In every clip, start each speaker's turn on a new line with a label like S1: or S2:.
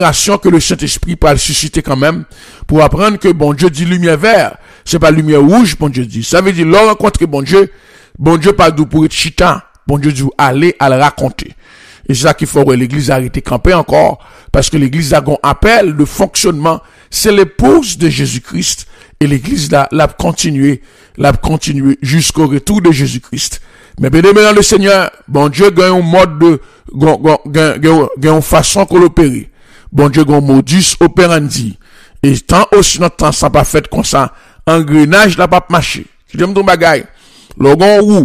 S1: que le Saint-Esprit peut le susciter quand même pour apprendre que bon Dieu dit lumière verte, c'est pas lumière rouge, bon Dieu dit. Ça veut dire, l'on rencontre bon Dieu pas d'où pour être chita, bon Dieu dit aller à le raconter. Et c'est ça qu'il faut que l'église arrête de camper encore, parce que l'église a un appel de fonctionnement, c'est l'épouse de Jésus-Christ, et l'église l'a continué jusqu'au retour de Jésus-Christ. Mais bien dans le Seigneur, bon Dieu gagne un mode de, gagne une façon qu'on l'opère. Bon Dieu gagne un modus operandi. Et tant aussi notre temps, ça pas fait comme ça, engrenage la pas marcher. Je dis ton bagay. Logon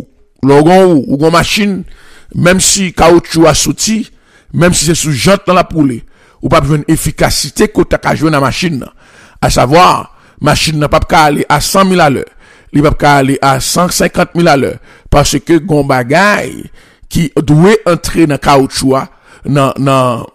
S1: ou machine, même si caoutchouc a sauté, même si c'est sous jante dans la poule, ou pas besoin d'efficacité que tu as joué dans la machine. À savoir, machine n'a pas qu'à aller à 100 000 à l'heure. Il n'a pas qu'à aller à 150 000 à l'heure. Parce que gon bagay qui doit entrer dans caoutchouc, gon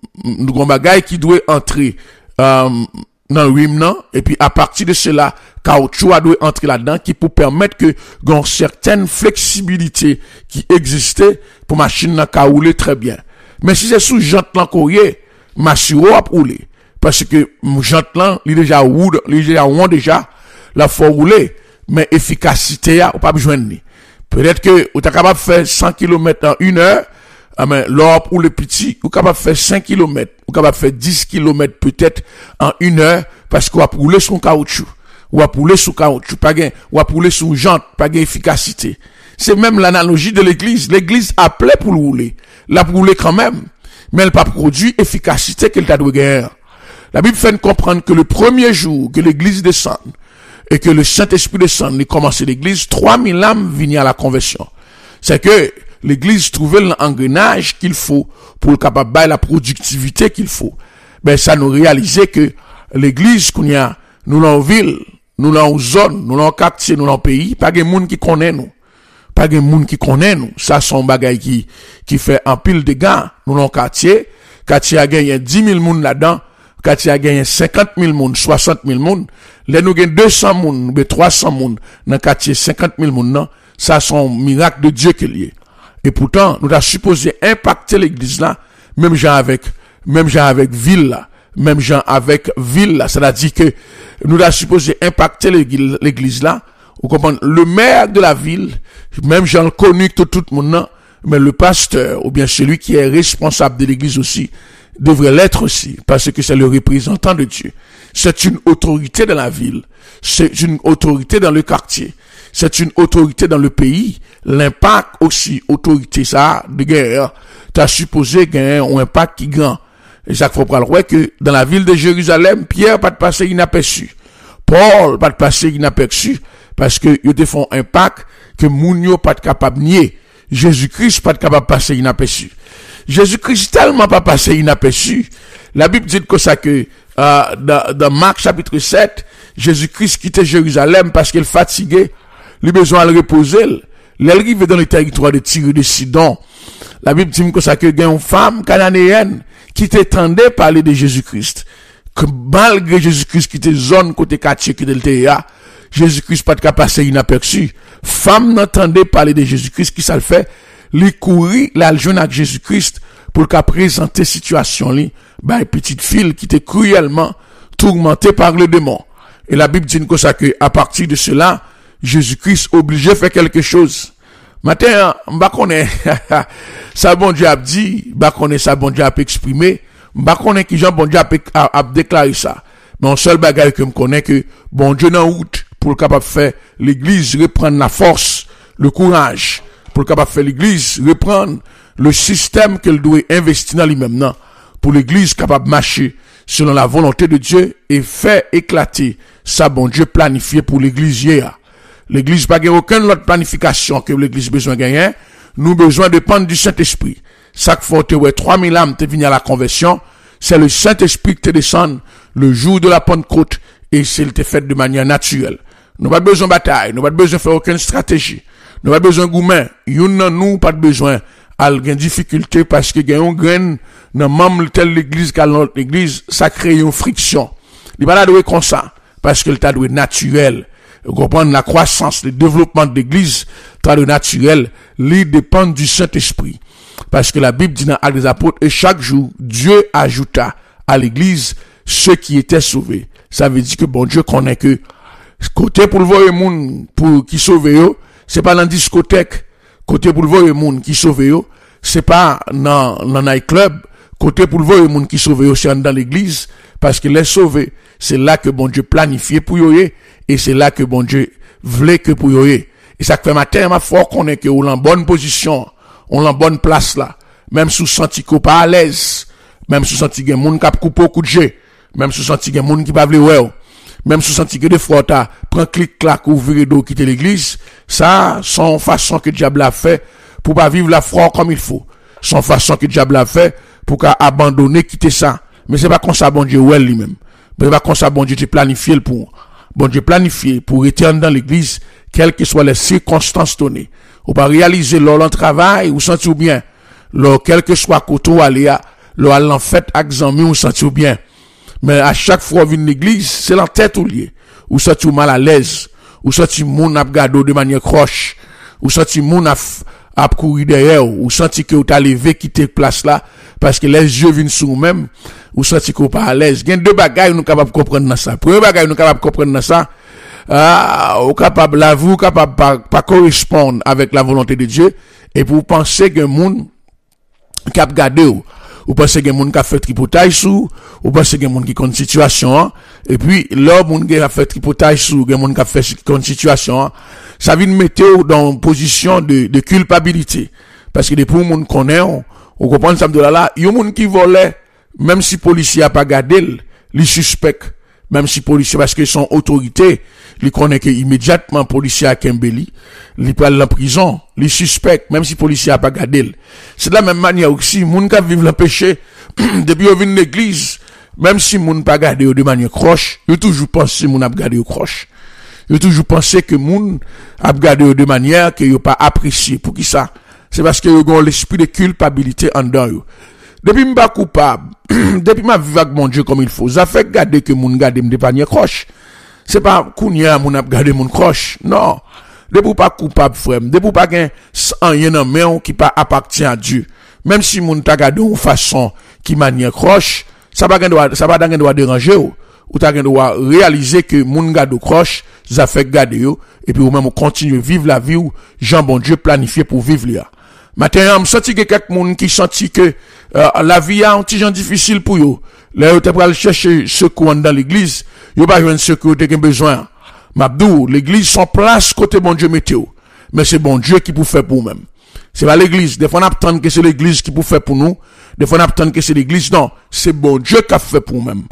S1: bagay qui doit entrer, dans le rim, et puis à partir de cela, caoutchouc doit entrer là-dedans qui pour permettre que gon certaine flexibilité qui existait pour machine n'a qu'à rouler très bien. Mais si c'est sous jante l'encourrier, machine a rouler. Parce que jante là, il déjà roule, déjà, la faut rouler. Mais efficacité, ou pas besoin de. Peut-être que, ou t'es capable de faire 100 km en 1 heure, mais l'or pour le petit, ou capable de faire 5 km, ou capable de faire 10 km peut-être en 1 heure, parce qu'on va rouler sur caoutchouc, ou va rouler sur caoutchouc, pas gain, ou va rouler sur jante, pas gain efficacité. C'est même l'analogie de l'église. L'église appelait pour rouler. La rouler quand même, mais elle n'a pas produit efficacité qu'elle t'a dû gagner. La Bible fait comprendre que le premier jour que l'église descend, et que le Saint-Esprit descend, il commence l'église, 3000 âmes venaient à la conversion. C'est que l'église trouvait l'engrenage qu'il faut pour le capable de la productivité qu'il faut. Ben, ça nous réalisait que l'église qu'on y a, nous l'en ville, nous l'en zone, nous l'en quartier, nous l'en pays, pas de monde qui connaît nous. Pas de monde qui connaît nous. Ça, son bagay qui fait un pile de gars, nous l'en quartier a gagné 10 000 monde là-dedans, quartier a gagné 50 000 monde, 60 000 monde. Là, nous gagnons 200 moun, 300 moun, dans le quartier 50 000 moun, non, ça, c'est un miracle de Dieu qu'il y est. Et pourtant, nous avons supposé impacter l'église là, même gens avec ville là, c'est-à-dire que nous avons supposé impacter l'église là, vous comprenez, le maire de la ville, même gens connu que tout le monde, non, mais le pasteur, ou bien celui qui est responsable de l'église aussi, devrait l'être aussi, parce que c'est le représentant de Dieu. C'est une autorité dans la ville. C'est une autorité dans le quartier. C'est une autorité dans le pays. L'impact aussi, autorité ça, de guerre, t'as supposé gagner un impact qui grand. Et ça, faut prendre ouais que dans la ville de Jérusalem, Pierre pas de passer inaperçu. Paul pas de passer inaperçu, parce que ils te font impact que moun yo pas de capable nier. Jésus-Christ pas de capable passer inaperçu. Jésus-Christ tellement pas passé inaperçu. La Bible dit que ça que dans Marc chapitre 7, Jésus-Christ quittait Jérusalem parce qu'il fatigué, il a besoin de reposer. Il arrive dans le territoire de Tyr et de Sidon. La Bible dit que ça que il y a une femme cananéenne qui t'entendait parler de Jésus-Christ. Que malgré Jésus-Christ qui était zone côté quartier qui était le théâtre, Jésus-Christ pas de passer inaperçu. Femme n'entendait parler de Jésus-Christ, qui ça le fait? Li courir la jeune avec Jésus-Christ pour qu'a présenter situation li une petite fille qui était cruellement tourmentée par le démon. Et la Bible dit que ça que à partir de cela, Jésus-Christ obligé de faire quelque chose. Matin, m'ba connaît ça bon Dieu a dit, m'ba connaît ça bon Dieu a exprimé, m'ba connaît qui Jean bon Dieu a déclaré ça. Mais un seul bagage que me connaît que bon Dieu en route pour capable faire l'église reprendre la force, le courage, pour capable faire l'église reprendre le système qu'elle doit investir dans lui-même, non, pour l'église capable de marcher selon la volonté de Dieu et faire éclater ça bon Dieu planifié pour l'église hier. L'église pas gagne aucune autre planification que l'église besoin gagner, nous besoin dépendre du Saint-Esprit. Ça que faut te ouais 3000 âmes te venir à la conversion, c'est le Saint-Esprit qui te descend le jour de la Pentecôte et c'est te fait de manière naturelle. Nous pas besoin de bataille, nous pas besoin de faire aucune stratégie. Nous pas besoin de gourmet. Nous pas besoin à une difficulté parce que gagne un grain dans membre telle l'église qu'à l'autre église, ça crée une friction. Il pas là doué comme ça parce que le tas doué naturel. Vous comprenez la croissance, le développement de l'église, tas de naturel, il dépend du Saint-Esprit. Parce que la Bible dit dans Actes des Apôtres, et chaque jour, Dieu ajouta à l'église ceux qui étaient sauvés. Ça veut dire que bon Dieu connaît que côté pour le voir le monde pour qui sauve yo, c'est pas dans discothèque. Côté pour le voir le monde qui sauve yo, c'est pas dans night club. Côté pour le voir le monde qui sauve yo, c'est dans l'église parce que les sauvés, c'est là que bon Dieu planifié pour yo et c'est là que bon Dieu voulait que pour yo. Et ça fait matin ma foi connaît que on en bonne position, on en bonne place là. Même sous senti ko pas à l'aise, même sous senti gen moun k'ap couper coup de jeu, même sous senti gen moun qui pas vle ouais, même sous senti que des fois ta prend clic clac ouvrir dos quitter l'église, ça son façon que diable a fait pour pas vivre la foi comme il faut. Son façon que diable a fait pour qu'a abandonner quitter ça. Mais c'est pas comme ça bon Dieu ouais lui-même. Mais c'est pas comme ça bon Dieu te planifié pour. Bon Dieu planifié pour rester dans l'église quelles que soient les circonstances données. Ou pas réaliser leur travail ou sentir bien. Leur quel que soit côté où aller, leur allant fait examen ou sentir bien. Mais à chaque fois vinn l'église, c'est la tête ou lié. Ou sentir mal à l'aise, ou sentir moun ap gado de manière croche, ou sentir moun ap courir derrière, ou sentir que ou t'a levé quitter place là parce que les yeux viennent sur vous-même, ou sentir que ou pas à l'aise. Gen deux bagages nous capable comprendre dans ça. Premier bagage nous capable comprendre dans ça, ou capable la vous capable pas correspondre avec la volonté de Dieu et pour penser que moun qui a gardé ou pensez que moun qui a fait tripotage sous ou pensez que moun qui connaît situation et puis là moun qui a fait tripotage sous moun qui a fait situation ça vient mettre dans une position de culpabilité parce que depuis moun connaît on comprend ça de là yo moun qui volait même si policier a pas gardé les suspect même si policier parce que son autorité il connaît que immédiatement policier a Kembeli il prend la prison les suspects même si policier a pas gardé c'est de la même manière aussi moun qui vivent le péché depuis au vinn l'église même si moun pas gardé de manière croche yo toujours penser moun a gardé au croche yo toujours penser que moun a gardé de manière que yo pas apprécié pour qui ça c'est parce que yo ont l'esprit de culpabilité en dedans yo. Depuis m'pas coupable, depuis ma vivre avec mon Dieu comme il faut, ça fait garder que moun garder me panier croche. C'est pas kounya moun ap garder moun croche. Non. Depuis pas coupable frère, depuis pas gen rien en main qui pas appartient à Dieu. Même si moun t'a gardé une façon qui manière croche, ça pas doit déranger ou t'a doit réaliser que moun garde croche, ça fait garder yo et puis ou même continuer vivre la vie où Jean bon Dieu planifié pour vivre là. Maintenant, me senti que quelques monde qui senti que la vie a un petit gens difficile pour eux. Là, tu peux aller chercher secours dans l'église, yo pas joindre secours tu as besoin. M'abdou, l'église son place côté bon Dieu météo. Mais c'est bon Dieu qui peut faire pour nous-mêmes. C'est pas l'église. Des fois on attend que c'est l'église qui peut faire pour nous. Des fois on attend que c'est l'église. Non, c'est bon Dieu qui a fait pour nous-mêmes.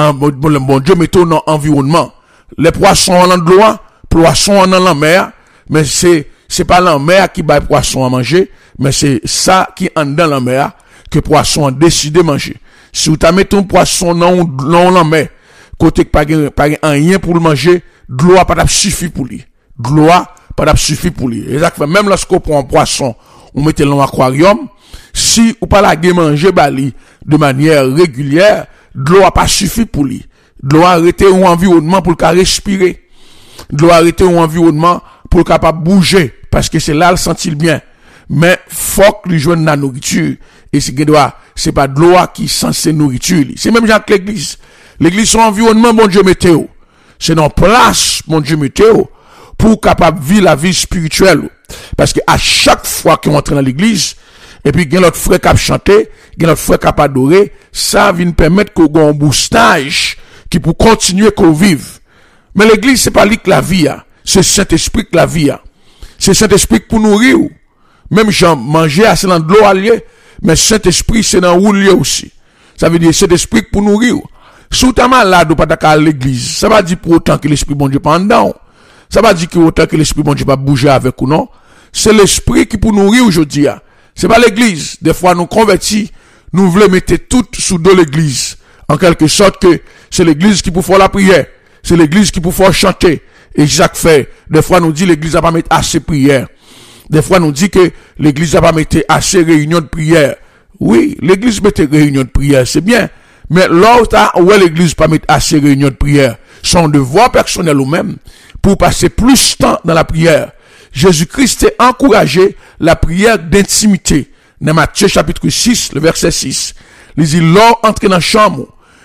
S1: Bon Dieu météo dans l'environnement. Les poissons en l'endroit, poissons dans la mer, mais c'est pas la mer qui bat poisson à manger, mais c'est ça qui en dans la mer que poisson a décidé de manger. Si vous t'as mis ton poisson dans la mer, côté pas rien pour le manger, de l'eau pas suffit pour lui. De l'eau pas suffit pour lui. Exactement. Même lorsqu'on prend un poisson, on met dans l'aquarium, si ou pas la manger bali de manière régulière, de l'eau pas suffit pour lui. De l'eau arrêter un environnement pour le respirer. De l'eau arrêter un environnement pour le capable bouger parce que c'est là le sentir bien. Mais faut que lui joigne la nourriture et c'est pas de l'eau qui censé nourriture. C'est même genre que l'église. L'église son environnement bon Dieu météo. C'est dans place bon Dieu météo pour capable vivre la vie spirituelle. Parce que à chaque fois qu'on entre dans l'église et puis gen l'autre frère qui chanter, gen l'autre frère qui adorer, ça vient permettre qu'on ait un boostage qui pour continuer qu'on vive. Mais l'église c'est pas lui que la vie a, c'est Saint-Esprit que la vie a. C'est Saint-Esprit pour nourrir. Même Jean manger c'est dans de l'eau alliée, mais Saint-Esprit c'est dans l'eau lié aussi. Ça veut dire Saint-Esprit pour nourrir. Si tu es malade ou pas à l'église, ça va dire pour autant que l'Esprit bon Dieu pas en dedans. Ça va dire que autant que l'Esprit bon Dieu pas bouger avec ou non. C'est l'Esprit qui pour nourrir aujourd'hui. C'est pas l'église. Des fois nous convertis, nous voulons mettre tout sous de l'église. En quelque sorte que c'est l'église qui pour faire la prière. C'est l'église qui pour faire chanter. Et Jacques fait. Des fois nous dit l'église a pas mettre assez prière. Des fois nous dit que l'église a pas mettre assez réunions de prière. Oui, l'église mette réunions de prière, c'est bien. Mais l'autre, ouais, l'église pas mettre assez réunions de prière. Son devoir personnel ou même, pour passer plus de temps dans la prière. Jésus-Christ a encouragé la prière d'intimité. Dans Matthieu chapitre 6, le verset 6. Il dit, l'homme entre dans la chambre,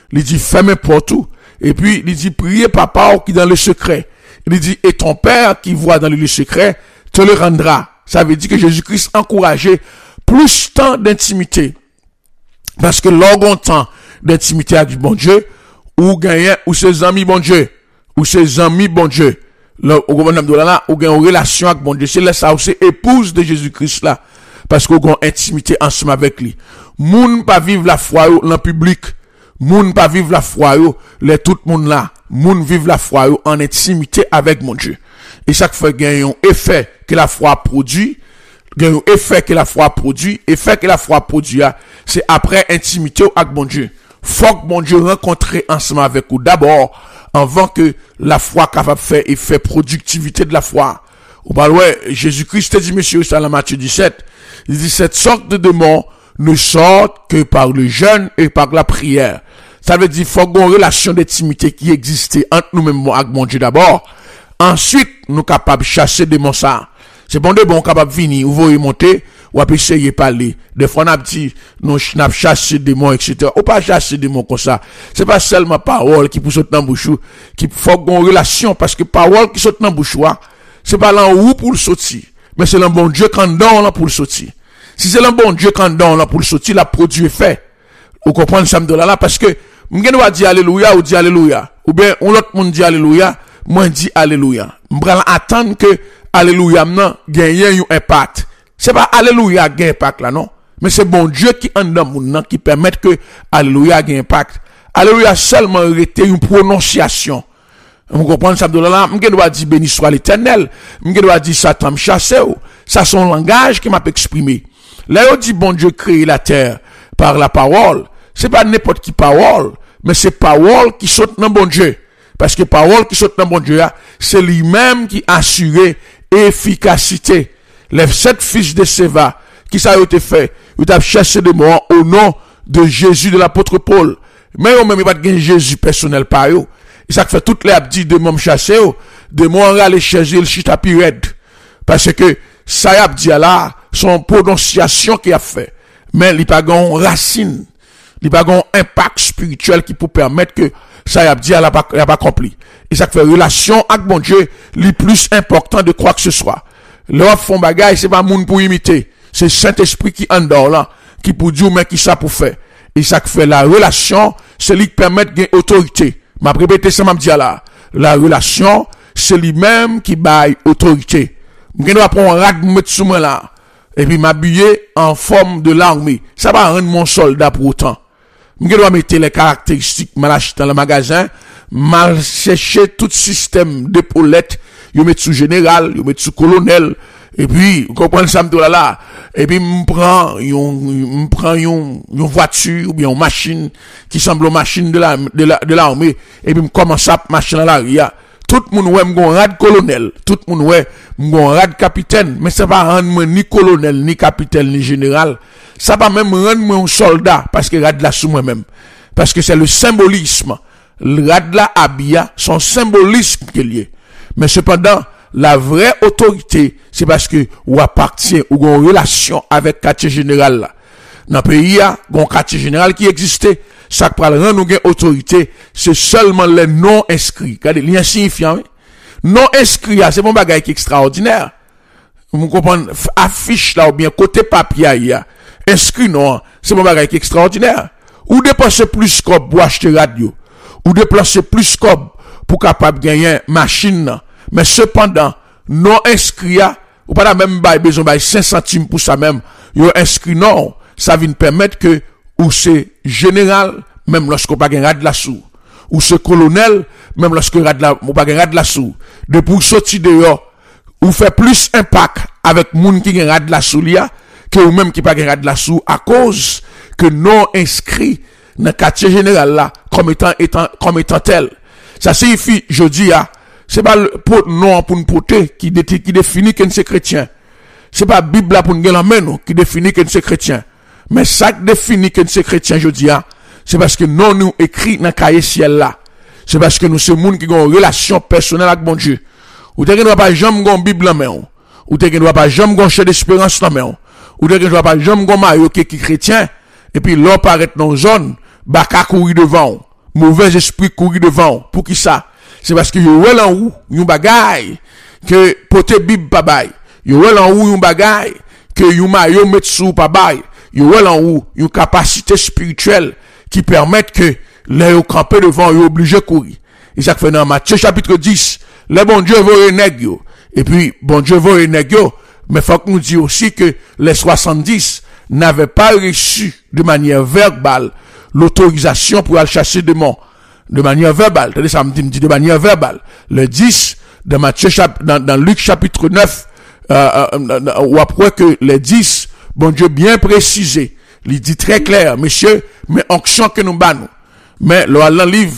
S1: Il dit fermez porte tout. Et puis il dit priez papa qui dans le secret. Il dit et ton père qui voit dans le lieu secret te le rendra. Ça veut dire que Jésus-Christ encourageait plus temps d'intimité. Parce que longtemps d'intimité avec bon Dieu, ou gagnent, ou ses amis bon Dieu, ou ses amis bon Dieu. Là, ou gagnent une relation avec bon Dieu. C'est là ça, ou c'est épouse de Jésus-Christ là. Parce qu'on a une intimité ensemble avec lui. Moun pas vivre la foi dans le public. Moun pas vivre la foi les tout le monde là. Moun vivre la foi en intimité avec mon Dieu. Et ça fait gagner un effet que la foi produit. Gagner un effet que la foi produit. Effet que la foi produit, c'est après intimité avec mon Dieu. Faut que mon Dieu rencontre ensemble avec vous d'abord, avant que la foi capable de faire effet productivité de la foi. Ou bah ouais, Jésus-Christ a dit, monsieur, dans la Matthieu 17, il dit, cette sorte de démons ne sortent que par le jeûne et par la prière. Ça veut dire, faut qu'on ait une relation d'intimité qui existait entre nous-mêmes avec mon Dieu d'abord. Ensuite, nous capables de chasser des démons ça. C'est bon de bon capable de venir, ou vous remonter, ou après essayer de parler. Des fois, on a dit, nous, on chassé des démons, etc. Ou pas chasser des démons comme ça. C'est pas seulement parole qui peut sauter dans le bouche, qui faut qu'on ait une relation, parce que parole qui saute dans le bouche, c'est pas là où pour le sortir. Mais c'est le bon Dieu qui en donne là pour le sortir. Si c'est le bon Dieu qui en donne là pour le sortir, la produit est fait. Vous comprenez ça me là, parce que, m'gen doit dire alléluia ou dire alléluia. Ou bien, on l'autre monde dit alléluia, moi dit alléluia. M'bral attendre que alléluia maintenant gagne un impact. C'est pas alléluia gagne impact là non, mais c'est bon Dieu qui en donne moun qui permet que alléluia gagne impact. Alléluia seulement été une prononciation. Vous comprenez ça de là, m'gen doit dire béni soit l'Éternel, m'gen doit dire Satan me chasse ou. Ça son langage qui m'a exprimé. Là on dit bon Dieu créé la terre par la parole. C'est pas n'importe qui parole, mais c'est parole qui saute dans bon Dieu. Parce que parole qui saute dans bon Dieu, c'est lui-même qui assure efficacité. Les 7 fils de Séva, qui ça a été fait, ils ont cherché des mots au nom de Jésus de l'apôtre Paul. Mais eux même, ils n'ont pas Jésus personnel par eux. Et ça fait toutes les abdis de mon chassé, de moi aller chercher le chita pirate. Parce que ça y a dit là, son prononciation qu'il a fait. Mais il n'y a pas de racine. Il n'y a pas un impact spirituel qui peut permettre que ça y a dit, elle n'a pas accompli. Et ça fait relation avec mon Dieu, le plus important de quoi que ce soit. L'offre font bagaille, c'est pas moun pour imiter. C'est Saint-Esprit qui en dehors là, qui pour dire, mais qui ça pour faire. Et ça fait la relation, c'est lui qui permet de gagner autorité. M'a répété ça, m'a dit là. La relation, c'est lui-même qui baille autorité. Je dois prendre un rad, mettre sous moi là. Et puis m'habiller en forme de l'armée. Ça va rendre mon soldat pour autant. Je dois mettre les caractéristiques, mal acheter dans le magasin, mal chercher tout système d'épaulettes, je mets sous général, je mets sous colonel, et puis, vous comprenez ça, là, et puis, me prend une voiture, ou bien une machine, qui semble une machine de l'armée, et puis, me commence à machine à l'arrière. Tout le monde, ouais, m'gon rad colonel, tout le monde, ouais, m'gon rad capitaine, mais ça va rendre moi ni colonel, ni capitaine, ni général. Ça va même rendre moi un soldat, parce que rad là sous moi-même. Parce que c'est le symbolisme. Le rad là habilla, son symbolisme qui est lié. Mais cependant, la vraie autorité, c'est parce que ou appartient ou une relation avec quartier général là. Dans le pays, il y a un quartier général qui existait. Ça qui rend nous une autorité, c'est seulement les non inscrits. Regardez, l'insignifiant, hein? Non inscrits, c'est mon bagage qui est extraordinaire. Vous comprenez? Affiche là ou bien côté papier, inscrit non, c'est mon bagage qui est extraordinaire. Ou dépenser plus comme pour acheter radio. Ou déplacer plus comme pour capable gagner machine. Mais cependant, non inscrit, ou pas la même bail, besoin de 5 centimes pour ça même. Yo inscrit non, ça vient permettre que, ou c'est général, même lorsqu'on pas gagner de la sous. Ou c'est colonel, même lorsqu'on pas gagner de la sous. De pour sortir dehors, ou fait plus impact avec moun qui gagne de la sous liya, que ou même qui pas gagner de la sous à cause que non inscrit dans le quartier général là, comme étant tel. Ça signifie, je dis, c'est pas le non pour nous porter qui définit que c'est chrétien. C'est pas Bible là pour nous gagner qui définit que c'est chrétien. Mais ça qui définit que c'est chrétien, je dis, c'est parce que non nous écrit dans le cahier ciel là. C'est parce que nous sommes moun qui ont une relation personnelle avec bon Dieu. Ou t'es ne pas jamais gon Bible là main. Ou t'es ne pas jamais gon chef d'espérance là main. Ou t'es ne pas jamais gon maillot qui chrétien et puis l'on paraît dans zone baka courir devant. mauvais esprit courir devant. Pour qui ça? C'est parce que yo wel en ou, yon bagay, que pote bib pa bay. Yo wel en ou yon bagay, que yon mayo met sou pa bay. Yo wel en ou, yon capacité spirituelle, qui permettent que, les yo campé devant, yo obligé courir. Et ça fait dans Matthieu chapitre 10, le bon Dieu veut nèg yo. Et puis, bon Dieu veut nèg yo. Mais faut que nous disions aussi que les 70 n'avaient pas reçu de manière verbale l'autorisation pour aller chasser des démons. De manière verbale. C'est-à-dire, ça me dit de manière verbale. Le 10, dans Luc chapitre 9, ou après que les 10, bon Dieu bien précisé, il dit très clair, messieurs, mais onction que nous bannons. Mais le livre,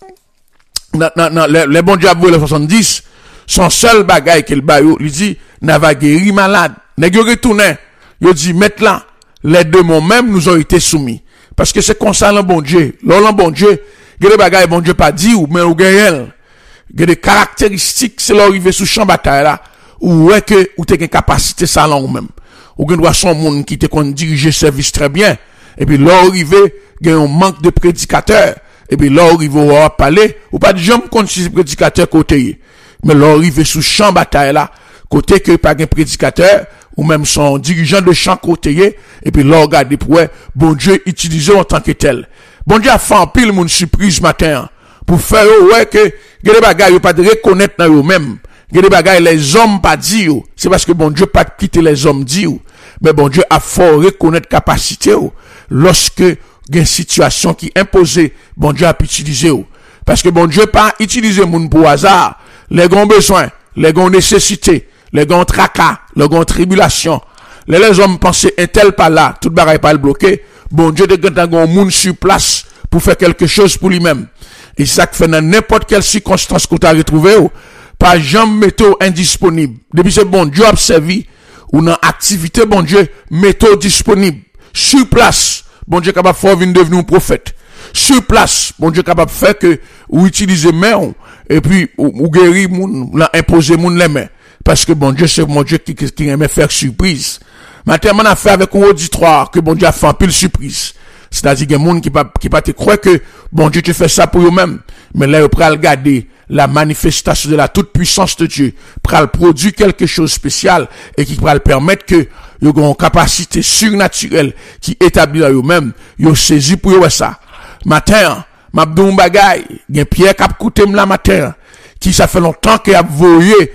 S1: les bon Dieu avoué les 70, son seul bagay qu'il bayou, il dit, n'a pas guéri malade. N'a pas retourné. Il dit, maintenant, les démons même nous ont été soumis. Parce que c'est concernant bon Dieu. L'on bon Dieu, il y a des bagailles bon Dieu pas dit, ou mais ou gagnel. Il y a des caractéristiques, c'est l'arrivée sous champ bataille là, ou est que, ou t'es une capacité salon ou même. Ou gen doit son monde qui te kon diriger service très bien. Et puis, l'arrivée, il y a un manque de prédicateurs. Et puis, l'arrivée, on va parler, ou pas de gens qu'on si prédicateur côté. Mais l'arrivée sous champ bataille là, côté que pas un prédicateur, ou même son dirigeant de champ côté, et puis là, regardez pour bon Dieu utilisé en tant que tel. Bon Dieu a fait un pile mon surprise matin, pour faire, ouais, que, des bagailles, pas de reconnaître dans eux-mêmes. Des bagailles, les hommes pas dire, c'est parce que bon Dieu pas quitter les hommes dire, mais bon Dieu a fort reconnaître capacité, lorsque, il y a une situation qui imposée, bon Dieu a pu utiliser, parce que bon Dieu pas utiliser moun pour hasard, les grands besoins, les grands nécessités, les grands tracas, les grands tribulations. Les hommes pensaient, un tel pas là, tout bagaille pas le bloqué. Bon Dieu de grand monde sur place pour faire quelque chose pour lui-même. Et ça fait dans n'importe quelle circonstance que tu as retrouvé, pas jamais métaux indisponible. Depuis c'est bon Dieu observé, ou dans activité bon Dieu, métaux disponible. Sur place, bon Dieu capable de faire venir devenir un prophète. Sur place, bon Dieu capable de faire que, ou utiliser main, et puis, ou guérir moun, imposer moun les mains. Parce que bon Dieu, c'est mon Dieu qui aime faire surprise. Maintenant, on a fait avec un auditoire que bon Dieu a fait un pile surprise. C'est-à-dire qu'il y a des gens qui pas te croire que bon Dieu te fait ça pour eux-mêmes. Mais là, ils peuvent regarder la manifestation de la toute puissance de Dieu. Pral produire quelque chose de spécial et qui pral permettre que ils ont une capacité surnaturelle qui établit à eux-mêmes. Ils ont saisi pour eux ça. Matin, m'abdou bagay, gen Pierre k'ap koute m'la matin, qui ça fait longtemps qu'il a voyé,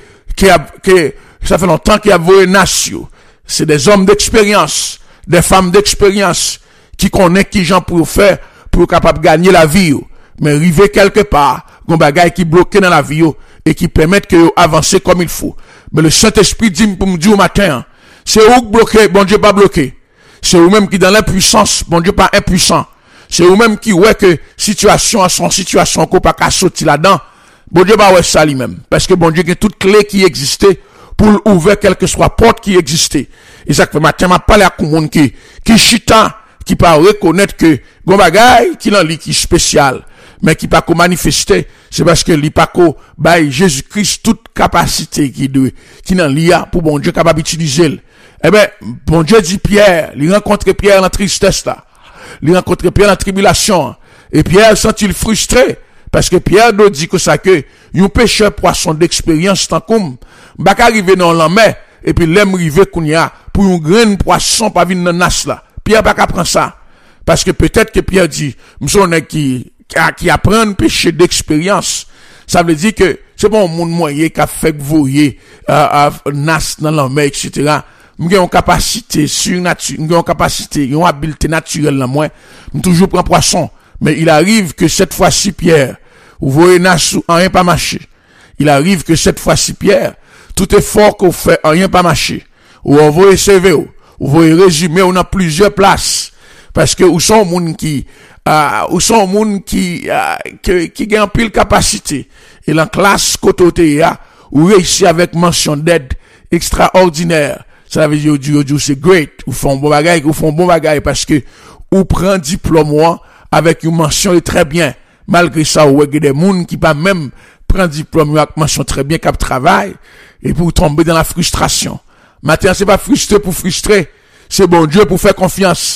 S1: ça fait longtemps qu'il a voyé nation. C'est des hommes d'expérience, des femmes d'expérience, qui connaissent qui gens pour faire, pour capable gagner la vie, mais arriver quelque part, gon bagay qui bloqué dans la vie, et qui permettent que avancer comme il faut. Mais le Saint-Esprit dit pour me dire au matin, c'est où bloqué, bon Dieu pas bloqué. C'est vous même qui dans l'impuissance, bon Dieu pas impuissant. C'est vous-même qui ouais que situation à son situation qu'on pas qu'à sortir là-dedans. Bon Dieu bah ouais ça lui-même parce que bon Dieu a toute clé qui existait pour ouvrir quelle que soit porte qui existait. Et ça fait matin m'a parlé à monde qui chita qui pas reconnaître que gon bagay qui dans li qui spécial mais qui pas ko manifester, c'est parce que li pas ko bail Jésus-Christ toute capacité qui dans li a pour bon Dieu capable utiliser. Eh ben bon Dieu dit Pierre, il rencontre Pierre dans la tristesse là. Il rencontre Pierre dans la tribulation. Et Pierre sent-il frustré. Parce que Pierre nous dit que ça que, un pêcheur poisson d'expérience tant comme, bak arrivé dans la mer, et puis l'aime rive qu'on y a, pour un grain poisson pas venir dans nas là. Pierre bak apprend ça. Parce que peut-être que Pierre dit, m'son qui apprend pêcher d'expérience. Ça veut dire que, c'est pas un monde moyen qui a fait que voyer, nas dans la mer, etc. M'gè une capacité surnaturelle, m'gè une capacité, une habileté naturelle là moi, toujours prend poisson, mais il arrive que cette fois-ci Pierre, vous voyez nas rien pas marcher. Il arrive que cette fois-ci Pierre, tout effort qu'on fait rien pas marcher. Ou on voit CV, ou voyez résumer on a plusieurs places parce que où sont monde qui gagne pile capacité et la classe côté ou réussi avec mention d'aide extraordinaire. Ça veut dire, c'est great, ou font bon bagay, parce que, ou prend diplôme, avec une mention très bien. Malgré ça, ou des gens qui pas même prend diplôme avec mention très bien, qui travail, et pour tomber dans la frustration. Maintenant, c'est pas frustré pour frustrer. C'est bon Dieu pour faire confiance.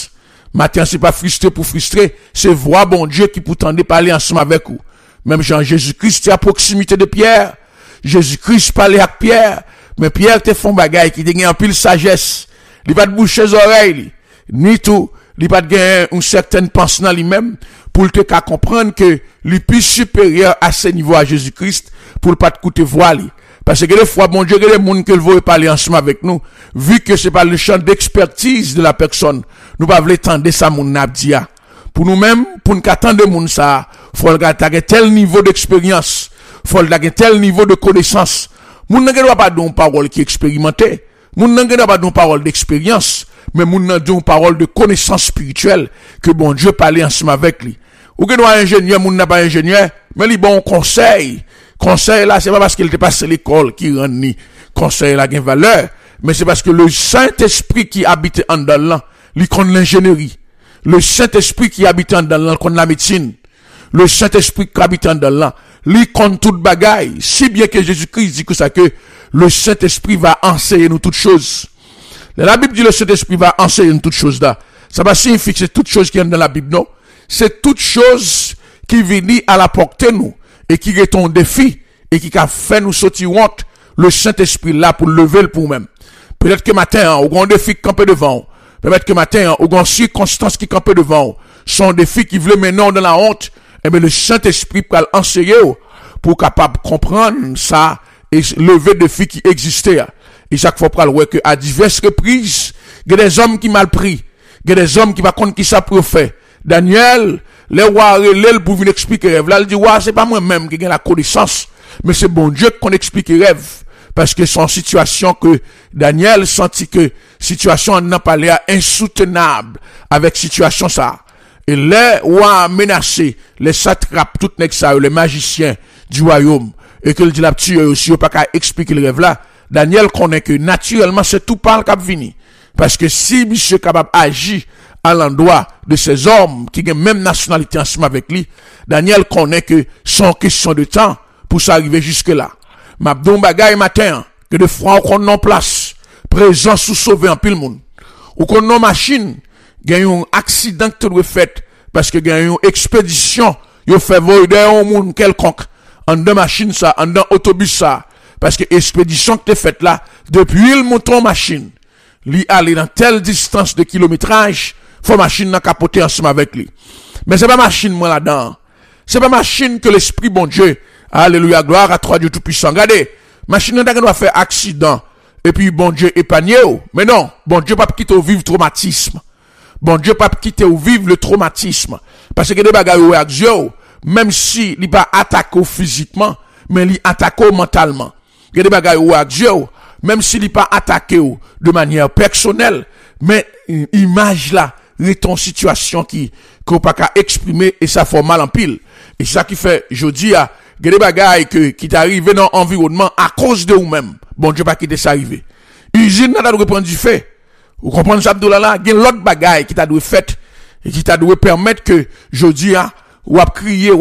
S1: Matin, c'est pas frustré pour frustrer, c'est voir bon Dieu qui pour tendre parler ensemble avec vous. Même Jean Jésus-Christ est à proximité de Pierre. Jésus-Christ parlait avec Pierre. Mais Pierre te font bagaille qui te gagne en pile sagesse. Il pas de boucher les oreilles, ni tout. Il pas de gagner une certaine pensée dans lui-même pour te qu'à comprendre que lui plus supérieur à ce niveau à Jésus-Christ pour pas te coûter voile. Parce que des fois, bon Dieu, il y a des gens qui veulent parler ensemble avec nous, vu que c'est pas le champ d'expertise de la personne, nous pas voulons tendre ça mon nabdia. Pour nous-mêmes, pour nous attendre moun ça, faut avoir tel niveau d'expérience, faut avoir tel niveau de connaissance. Moun n'a pas d'une parole qui est expérimentée, moun n'a pas d'une parole d'expérience, mais moun n'a d'une parole de connaissance spirituelle que bon Dieu parlait ensemble avec lui. Ou que nous ingénieur, moun n'a pas ingénieur, mais il bon conseil. Conseil là, c'est pas parce qu'il était passé l'école qui rend ni conseil là gain valeur, mais c'est parce que le Saint-Esprit qui habite en dedans, lui connaît l'ingénierie. Le Saint-Esprit qui habite en dedans, connaît la médecine. Le Saint-Esprit qui habite en dedans, lui connaît toute bagaille. Si bien que Jésus-Christ dit que ça que le Saint-Esprit va enseigner nous toutes choses. La Bible dit le Saint-Esprit va enseigner nous toutes choses là. Ça va signifier que c'est toutes choses qui sont dans la Bible, non? C'est toutes choses qui viennent à la portée nous. Et qui est ton défi, et qui a fait nous sortir honte, le Saint-Esprit là pour lever le pour même. Peut-être que matin, au grand défi qui campe devant, peut-être que matin, au grand circonstance qui campe devant, son défi qui voulait maintenant dans la honte, eh bien, le Saint-Esprit peut enseigner pour capable comprendre ça, et lever le défi qui existait. Et chaque fois, pour le que à diverses reprises, il y a des hommes qui mal pris, il y a des hommes qui va contre qui ça pour faire. Daniel, les rois relèvent pour venir expliquer rêve. Là, il dit, ouais, c'est pas moi-même qui gagne la connaissance, mais c'est bon Dieu qu'on explique rêve. Parce que son situation que Daniel sentit que situation n'a pas l'air insoutenable avec situation ça. Et les rois menacés, les satrapes, tout les magiciens du royaume, et que le dit la tuer aussi, pas qu'à expliquer le rêve là, Daniel connaît que naturellement c'est tout parle qui vini. Parce que si monsieur capable agir à l'endroit de ces hommes qui ont même nationalité ensemble avec lui, Daniel connaît que son question de temps pour s'arriver jusque là. M'abdon bagay matin, que de fois qu'on en place, présent sous sauver en pile monde. Ou qu'on en machine, gagne un accident que tu fait, parce que gagne une expédition, yo fait voler un monde quelconque, en deux machines ça, en deux autobus ça, parce que expédition que tu fait là, depuis le mouton machine, lui aller dans telle distance de kilométrage, faut machine n'a capoter ensemble avec lui. Mais c'est pas machine moi là-dedans. C'est pas machine que l'esprit bon Dieu, alléluia, gloire à toi Dieu tout-puissant. Regardez, machine n'a doit faire accident, et puis bon Dieu épargne. Mais non, bon Dieu pas quitter au vivre traumatisme. Bon Dieu pas quitter au vivre le traumatisme. Parce que des bagages ou action, même si il pas attaqué physiquement, mais il attaque mentalement. Il y a des bagages ou action, même s'il n'est pas attaqué de manière personnelle, mais image là, ton situation qu'on pas qu'à exprimer et ça fait mal en pile. Et c'est ça qui fait, je dis, il y a des bagailles qui t'arrivent dans l'environnement à cause de vous-même. Bon Dieu pas quitter ça arriver. Usine n'a pas de prendre du fait. Vous comprenez ça, Abdoulala? Il y a l'autre bagaille qui t'a dû fait et qui t'a dû permettre que, je dis, ou à crier,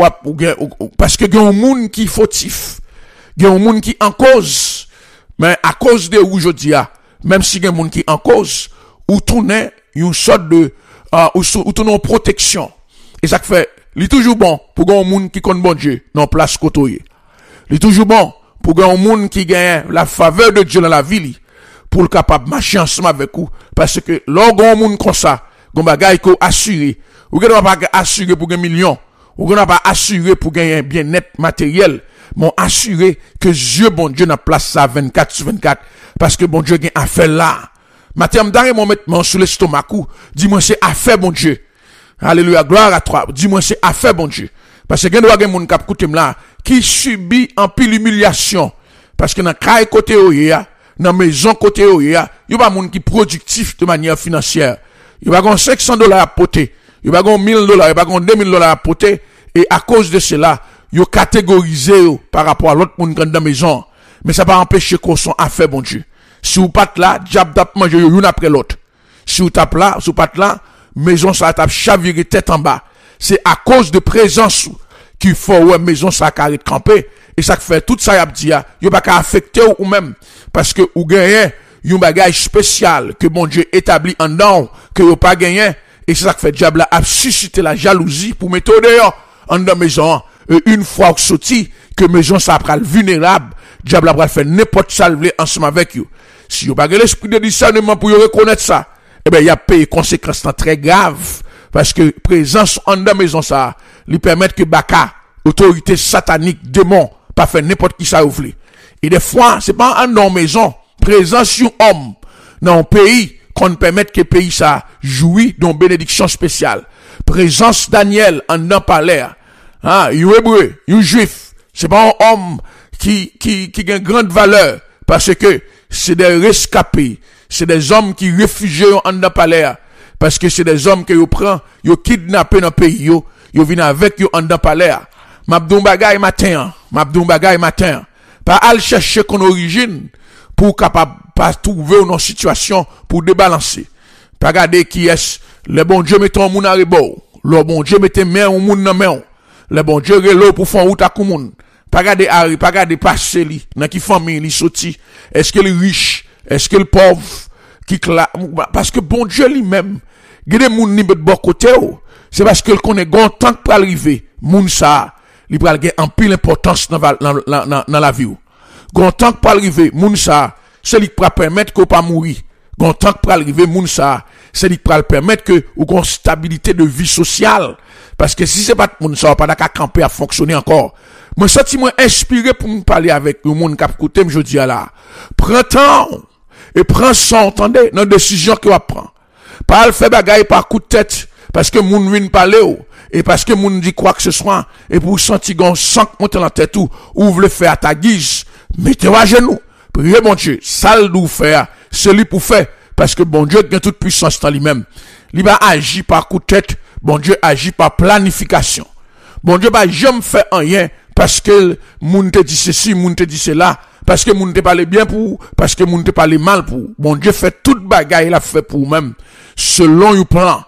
S1: parce que il y a un monde qui est fautif. Il y a un monde qui est en cause. Mais à cause de où je dis, même si il y a un monde qui est en cause, ou tourner une sorte de, ou tourner en protection. Et ça fait, il est toujours bon pour un monde qui connaît bon Dieu, dans place côtoyer. Il est toujours bon pour un monde qui gagne la faveur de Dieu dans la vie, pour le capable marcher ensemble avec vous. Parce que, lorsqu'on a un monde comme ça, on va assurer, ou qu'on va pas assurer pour un million, ou qu'on va pas assurer pour gagner un bien-être matériel, mais assurer que Dieu, bon Dieu, n'a place ça 24 sur 24, parce que bon Dieu gagne affaire là. Matin, m'dare mon mettre mon sous l'estomac, dis-moi c'est affaire bon Dieu. Alléluia, gloire à toi. Dis-moi c'est affaire bon Dieu. Parce que gen moun k'ap koute là, qui subit en pile humiliation. Parce que dans caille côté oya, dans maison côté oya, yo pas moun qui productif de manière financière. Yo pas gon $500 à poter. Yo pas gon $1,000, yo pas gon $2,000 à poter. Et à cause de cela, yo catégorisé par rapport à l'autre moun qui dans la maison. Mais ça va empêcher qu'on soit affaire bon Dieu. Si vous pas là, diable tap manger une après l'autre. Si vous tape là, si vous pas là, maison ça tape chavirer tête en bas. C'est à cause de présence qu'il faut ouais maison ça carré camper et ça fait tout ça y a dit yo pas affecter ou même parce que ou gagner un bagage spécial que bon Dieu établi en dedans que yo pas gagné Et c'est ça que fait diable a suscité la jalousie pour mettre dehors en dans maison. Et une fois que sorti, que maison ça pral vulnérable, diable a faire n'importe ça ensemble avec vous. Si vous n'avez pas l'esprit de discernement pour reconnaître ça, eh ben, il y a payé conséquences très graves. Parce que présence en dans maison ça, lui permet que Baka, autorité satanique, démon, pas faire n'importe qui ça ouvre. Et des fois, c'est pas en dans maison, présence sur homme, dans un pays, qu'on permet que le pays ça jouit d'une bénédiction spéciale. Présence Daniel en dans palais, hein, un hébreu, un juif, c'est pas un homme qui a une grande valeur, parce que c'est des rescapés, c'est des hommes qui réfugiés en dans palais, parce que c'est des hommes que yo prend, yo kidnappé dans pays yo viennent avec yo en dans palais. M'abdou bagay matin, pas al chercher qu'on origine pour capable pas trouver une situation pour débalancer. Pas regarder qui est le bon Dieu mettant un moun à rebord, le bon Dieu mettait main au moun nan main, le bon Dieu relo pour faire route à moun. Pas regarder passer li, dans qui famille li sorti, est-ce que le riche, est-ce que le pauvre qui parce que bon Dieu lui-même, gade moun ni de bon côté, c'est parce que connaît gon temps pour arriver, moun ça, li pral gen en pile importance dans la vie. Gon temps pour arriver, moun ça, c'est lui qui va permettre qu'on pas mourir. Gon temps pour arriver, moun ça, c'est lui qui va permettre que ou gon stabilité de vie sociale. Parce que si c'est pas moun ça, pas d'accord camper à fonctionner encore. Moi senti moi inspiré pour me parler avec le monde qui a écouté me jodi là. Prends temps et prends son, entendez, dans décision que va prendre. Pas le faire bagaille par coup de tête parce que moun vient parler et parce que moun dit quoi que ce soit et pour sentir gon sang monter dans la tête ou veut le faire à ta guise, mettez-vous à genoux. Priez bon Dieu, ça le doit faire, c'est lui pour faire parce que bon Dieu a toute puissance dans lui-même. Il va agir par coup de tête, bon Dieu agit par planification. Bon Dieu va jamais faire rien parce que moun te dit ceci, moun te dit cela, parce que moun te parle bien pour, parce que moun te parle mal pour. Bon Dieu fait toute bagaille, il a fait pour même, selon yon plan.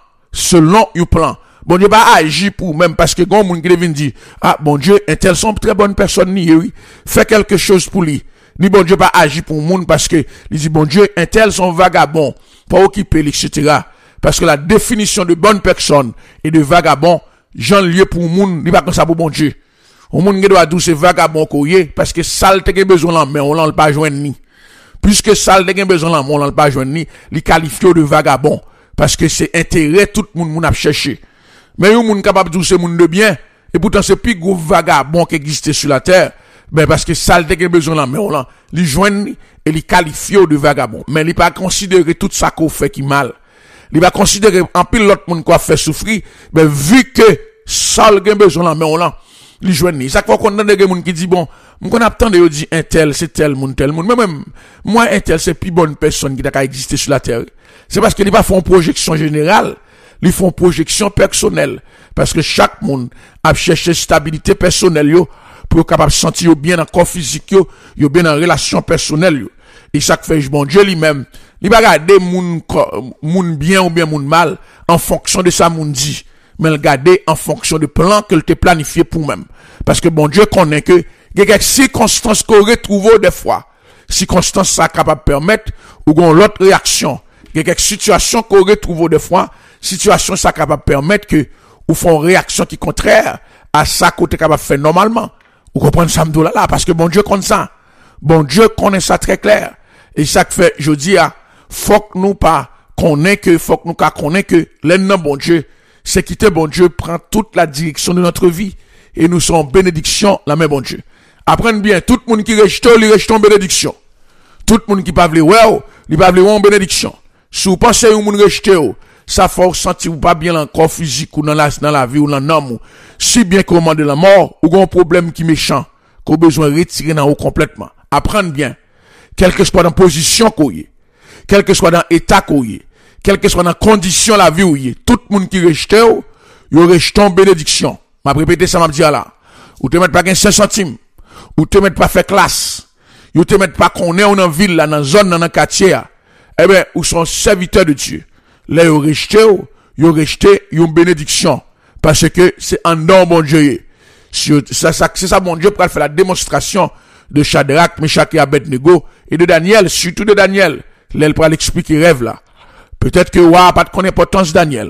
S1: Bon Dieu va agir pour même, parce que quand moun qui vient dire, ah, bon Dieu, un tel sont très bonne personne, oui, fait quelque chose pour lui. Ni bon Dieu va agir pour moun, parce que, il dit, bon Dieu, un tel sont vagabond, pas occupé, etc. Parce que la définition de bonne personne et de vagabond, j'en lieu pour moun, il pas comme ça pour bon Dieu. Au monde qui doit douce vagabond koye parce que sale te gen besoin là mais on l'en pas joindre ni. Puisque sale te gen besoin là on l'en pas joindre ni, li qualifie de vagabond parce que c'est intérêt tout le monde a cherché. Mais yon monde capable douce monde de bien et pourtant c'est plus gros vagabond qui existe sur la terre ben parce que sale te gen besoin là mais on l'en li joindre ni et li qualifie de vagabond mais il pas considérer tout ça qu'on fait qui mal. Il va considérer en pile l'autre monde quoi fait souffrir ben vu que sale gen besoin là mais on l'en li joindre ça faut qu'on entende des gens qui dit bon on attend de dit un tel c'est tel monde mais même moi un tel c'est plus bonne personne qui a existé sur la terre c'est parce qu'il pas font projection générale ils font projection personnelle parce que chaque monde a cherché stabilité personnelle yo pour capable sentir bien dans corps physique yo bien dans relation personnelle yo et ça fait bon Dieu lui-même il va regarder moun bien ou bien moun mal en fonction de ça moun dit mais le garder en fonction de plan que te planifié pour même. Parce que bon Dieu connaît que, il y a quelques circonstances qu'on retrouve des fois. Circonstances ça capable de permettre, ou qu'on l'autre réaction. Il y a quelques situations qu'on retrouve des fois, situations ça capable de permettre que, ou font réaction qui est contraire à ça qu'on est capable de faire normalement. Vous comprenez ça là, parce que bon Dieu connaît ça. Bon Dieu connaît ça très clair. Et ça fait, je dis, faut que nous pas connaît que, l'un bon Dieu, c'est quitter bon Dieu prend toute la direction de notre vie et nous sommes bénédiction la même bon Dieu. Apprenez bien, tout le monde qui rejette, il rejette en bénédiction. Tout le monde qui pas vle il pas vle en bénédiction. Si vous pensez que vous rejette, ça faut sentir pas bien dans le corps physique ou dans la vie ou dans l'âme. Si bien commander la mort ou un problème qui méchant, qu'on besoin de retirer dans haut complètement. Apprenez bien, quelle que soit dans position qu'on y, quel que soit dans état qu'on y, quelle que soit dans condition la vie où y est, tout le monde qui rejette, yo rejette en bénédiction. M'a répété ça m'a dit là. Ou te mettre pas 5 centimes, ou te mettre pas faire classe, ou te mettre pas qu'on est dans ville là, dans zone dans quartier. Eh ben, ou sont serviteurs de Dieu. Là yo rejette une bénédiction parce que c'est en don bon Dieu. C'est ça bon Dieu pour faire la démonstration de Shadrach, Meshach et Abednego et de Daniel, surtout de Daniel. Là il pour l'expliquer rêve là. Peut-être que pas de connaître l'importance Daniel.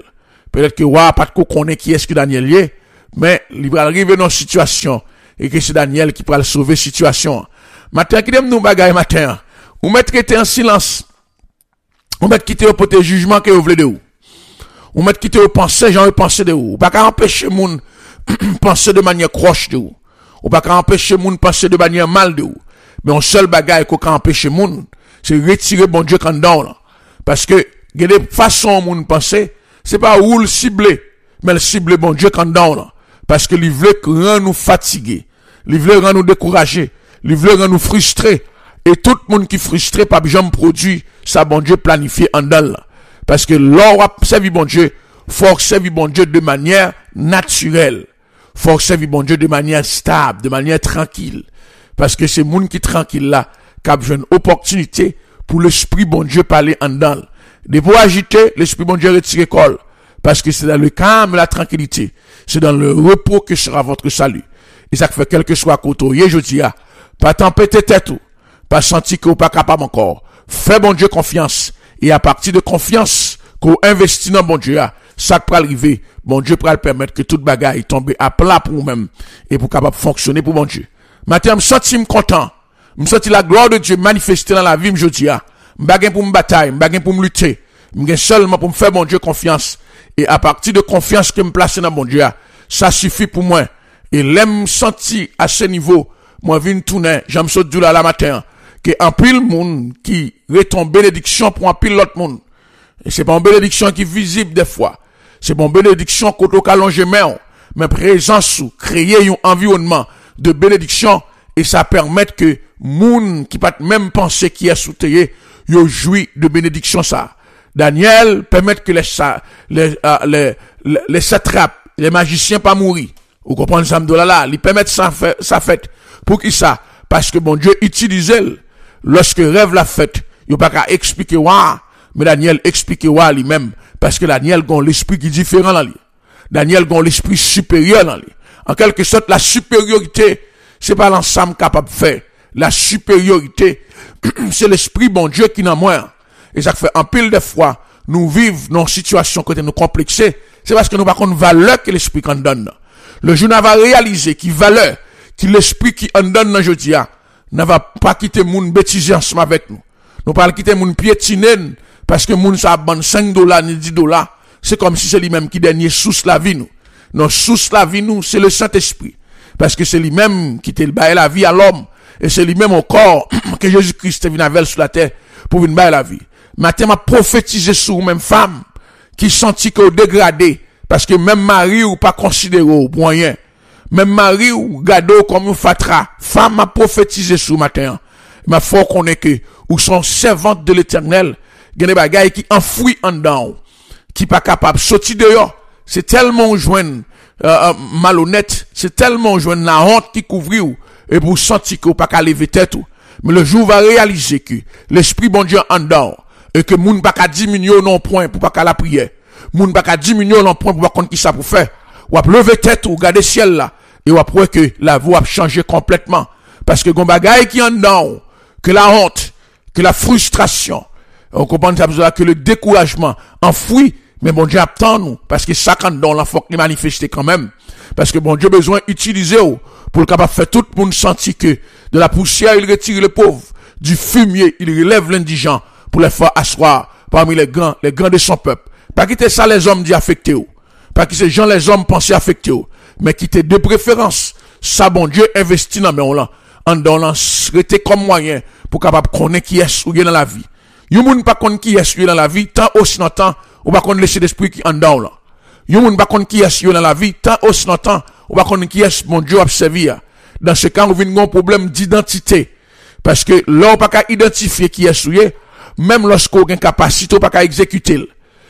S1: Peut-être que pas de connaît qui est-ce que Daniel y est, mais il va arriver dans une situation et que c'est Daniel qui pourra le sauver situation. Matin qui nous bagaille matin, ou mettre quitter en silence. Ou mettre quitter au poté jugement que vous voulez de vous. Ou mettre quitter au penser, j'en veux penser de vous. Ou pas qu'à empêcher moun penser de manière croche de vous. Ou pas qu'à empêcher moun penser de manière mal de vous. Mais un seul bagaille qu'on peut empêcher moun, c'est retirer bon Dieu quand dedans là. Parce que, il y a des façons moun penser, c'est pas où le cibler, mais le cibler bon Dieu quand dedans là. Parce que il veut rendre nous fatigués. Il veut rendre nous découragés. Il veut rendre nous frustrés. Et tout le monde qui est frustré, pas jamais produit, ça bon Dieu planifié en dedans là. Parce que l'on a servi bon Dieu, faut servir bon Dieu de manière naturelle. Faut servir bon Dieu de manière stable, de manière tranquille. Parce que c'est moun qui tranquille là, qui a une opportunité pour l'esprit bon Dieu parler en dedans. De pour agiter, l'esprit bon Dieu retire col. Parce que c'est dans le calme, la tranquillité. C'est dans le repos que sera votre salut. Et ça fait quel que soit côté, je dis, pas tempêter tête ou, pas sentir que vous pas capable encore. Fais bon Dieu confiance. Et à partir de confiance, qu'on investit dans bon Dieu, ça peut arriver. Bon Dieu peut permettre que toute bagaille tombe à plat pour vous-même. Et pour capable fonctionner pour bon Dieu. Maintenant, je me sens content. Je me sens la gloire de Dieu manifester dans la vie, je dis, je ne pour me batailler, je pour me lutter. Je seulement pour me faire bon Dieu confiance. Et à partir de confiance que me place dans bon Dieu, ça suffit pour moi. Et l'aime senti à ce niveau, moi viens tourner, j'aime saute du là la matin, que en pile monde qui retombe bénédiction pour un pile l'autre monde. Et c'est pas une bénédiction qui est visible des fois. C'est pas une bénédiction qu'on doit allonger main, mais présence ou créer un environnement de bénédiction et ça permet que moun qui pas même penser qui est soutenu, yo jouit de bénédiction ça. Daniel permet que les satrapes, les magiciens pas mourir. Vous comprenez ça là, ils permettent ça fait pour qui ça? Parce que bon Dieu utilise lorsque rêve la fête, il pas qu'à expliquer mais Daniel explique lui-même parce que Daniel a l'esprit qui est différent dans lui. Daniel a l'esprit supérieur dans lui. En quelque sorte, la supériorité, c'est pas l'ensemble capable de faire. La supériorité, c'est l'esprit bon Dieu qui n'a moins. Et ça fait un pile de fois, nous vivons dans une situation côté nous complexer, c'est parce que nous pas qu'on valeur que l'esprit qu'on donne. Le jour n'a va réaliser qui valeur, qui l'esprit qui en donne dans jeudi n'a va pas quitter moun bêtiser ensemble avec nous. Nous pas quitter moun piétiner parce que moun ça bonne $5 ni $10. C'est comme si c'est lui-même qui dernier source la vie nous. Non, source la vie nous, c'est le Saint-Esprit. Parce que c'est lui-même qui te baille la vie à l'homme. Et c'est lui-même encore que Jésus-Christ est venu avec sur la terre pour venir bailler la vie. Matin m'a prophétisé sur vous même femme qui sentit que vous dégradé. Parce que même mari ou pas considéré au moyen. Même mari ou gado comme une fatra. Femme m'a prophétisé sur matin. Mais faut qu'on ait que, ou sont servantes de l'éternel. Il y a des bagailles qui enfouissent en dedans. Qui pas capable de sortir dehors. C'est tellement joindre, malhonnête. C'est tellement joindre la honte qui couvre ou. Et pour sentir que vous pas qu'à lever tête ou. Mais le jour va réaliser que l'esprit bon Dieu en dedans. Et que moun pas qu'à diminuer non point pour pas qu'à la prière. Moun pas qu'à diminuer non point pour pas qu'on qui ça pour faire. Ou à lever tête ou regarder ciel là. Et ou après que la voix a changé complètement. Parce que gon bagaille qui en dedans, que la honte, que la frustration, on comprend ça que le découragement enfoui, mais bon Dieu attend nous, parce que ça quand dans la faut que manifester quand même. Parce que bon Dieu besoin d'utiliser pour le capable faire tout le monde sentir que de la poussière il retire le pauvre, du fumier il relève l'indigent pour les faire asseoir parmi les grands de son peuple. Pas quitter ça les hommes dit affectés pas que ces gens les hommes pensaient affectés mais quitter de préférence ça bon Dieu investit dans mais en dans rester comme moyen pour capable connaître qui est ou dans la vie. Yon moun pas connaître qui est dans la vie tant aussi longtemps ou pas connaître laisser l'esprit qui en dedans là. Yon moun pas connaître qui est dans la vie tant aussi longtemps ou pas connaître qui est mon Dieu a servir. Dans ce cas on vient un problème d'identité parce que là on pas qu'à identifier qui est souillé même lorsqu'on a une capacité on pas qu'à exécuter.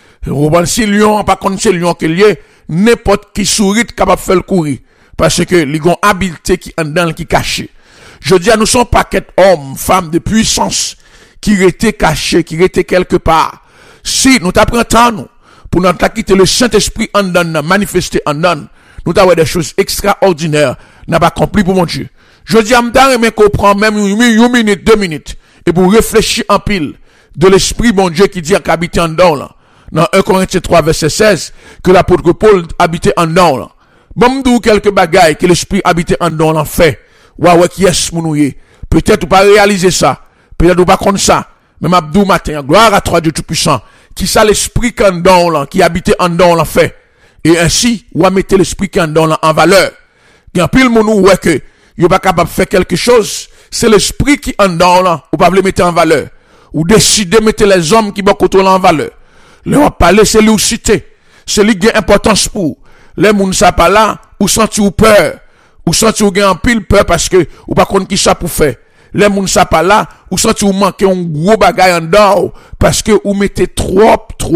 S1: Si lion pas connaître c'est lion que lié n'importe qui sourit capable faire le courir parce que li gon habileté qui en dedans qui caché. Je dis à nous sommes paquet hommes, femmes de puissance qui étaient cachés, qui étaient quelque part. Si nous t'apprenons nous pour nous quitter le Saint-Esprit en dedans, manifester en dedans, nous t'avons des choses extraordinaires, n'a pas accompli pour mon Dieu. Je dis à m'dare mais qu'on prend même une minute, 2 minutes, et pour réfléchir en pile de l'Esprit, mon Dieu, qui dit qu'habiter en dedans là. dans 1 Corinthiens 3, verset 16, que l'apôtre Paul habitait en dedans, là. Bon, m'dou quelques bagailles que l'esprit habitait en dedans, l'en fait. Ouais, qui est-ce mounouye? Peut-être ou pas réaliser ça. Peut-être ou pas contre ça. Mais m'abdou matin, gloire à toi, Dieu Tout-Puissant. Qui ça l'esprit qui en dedans, là, qui habitait en dedans, l'en fait. Et ainsi, ou à mettre l'esprit qui en dedans, là, en valeur. Il y a pile mounou, ouais, que, il pas capable de faire quelque chose. C'est l'esprit qui en dedans, là, ou pas le mettre en valeur. Ou décider de mettre les hommes qui beaucoup en valeur. Le va parler, c'est lui ou cité. C'est lui qui a importance pour. Les moun sa pas là, ou senti ou peur. Ou senti ou gen en pile peur parce que, ou pas connaît qui ça pour faire. Les moun sa pas là, ou senti ou manque un gros bagay en dedans, parce que ou mettez trop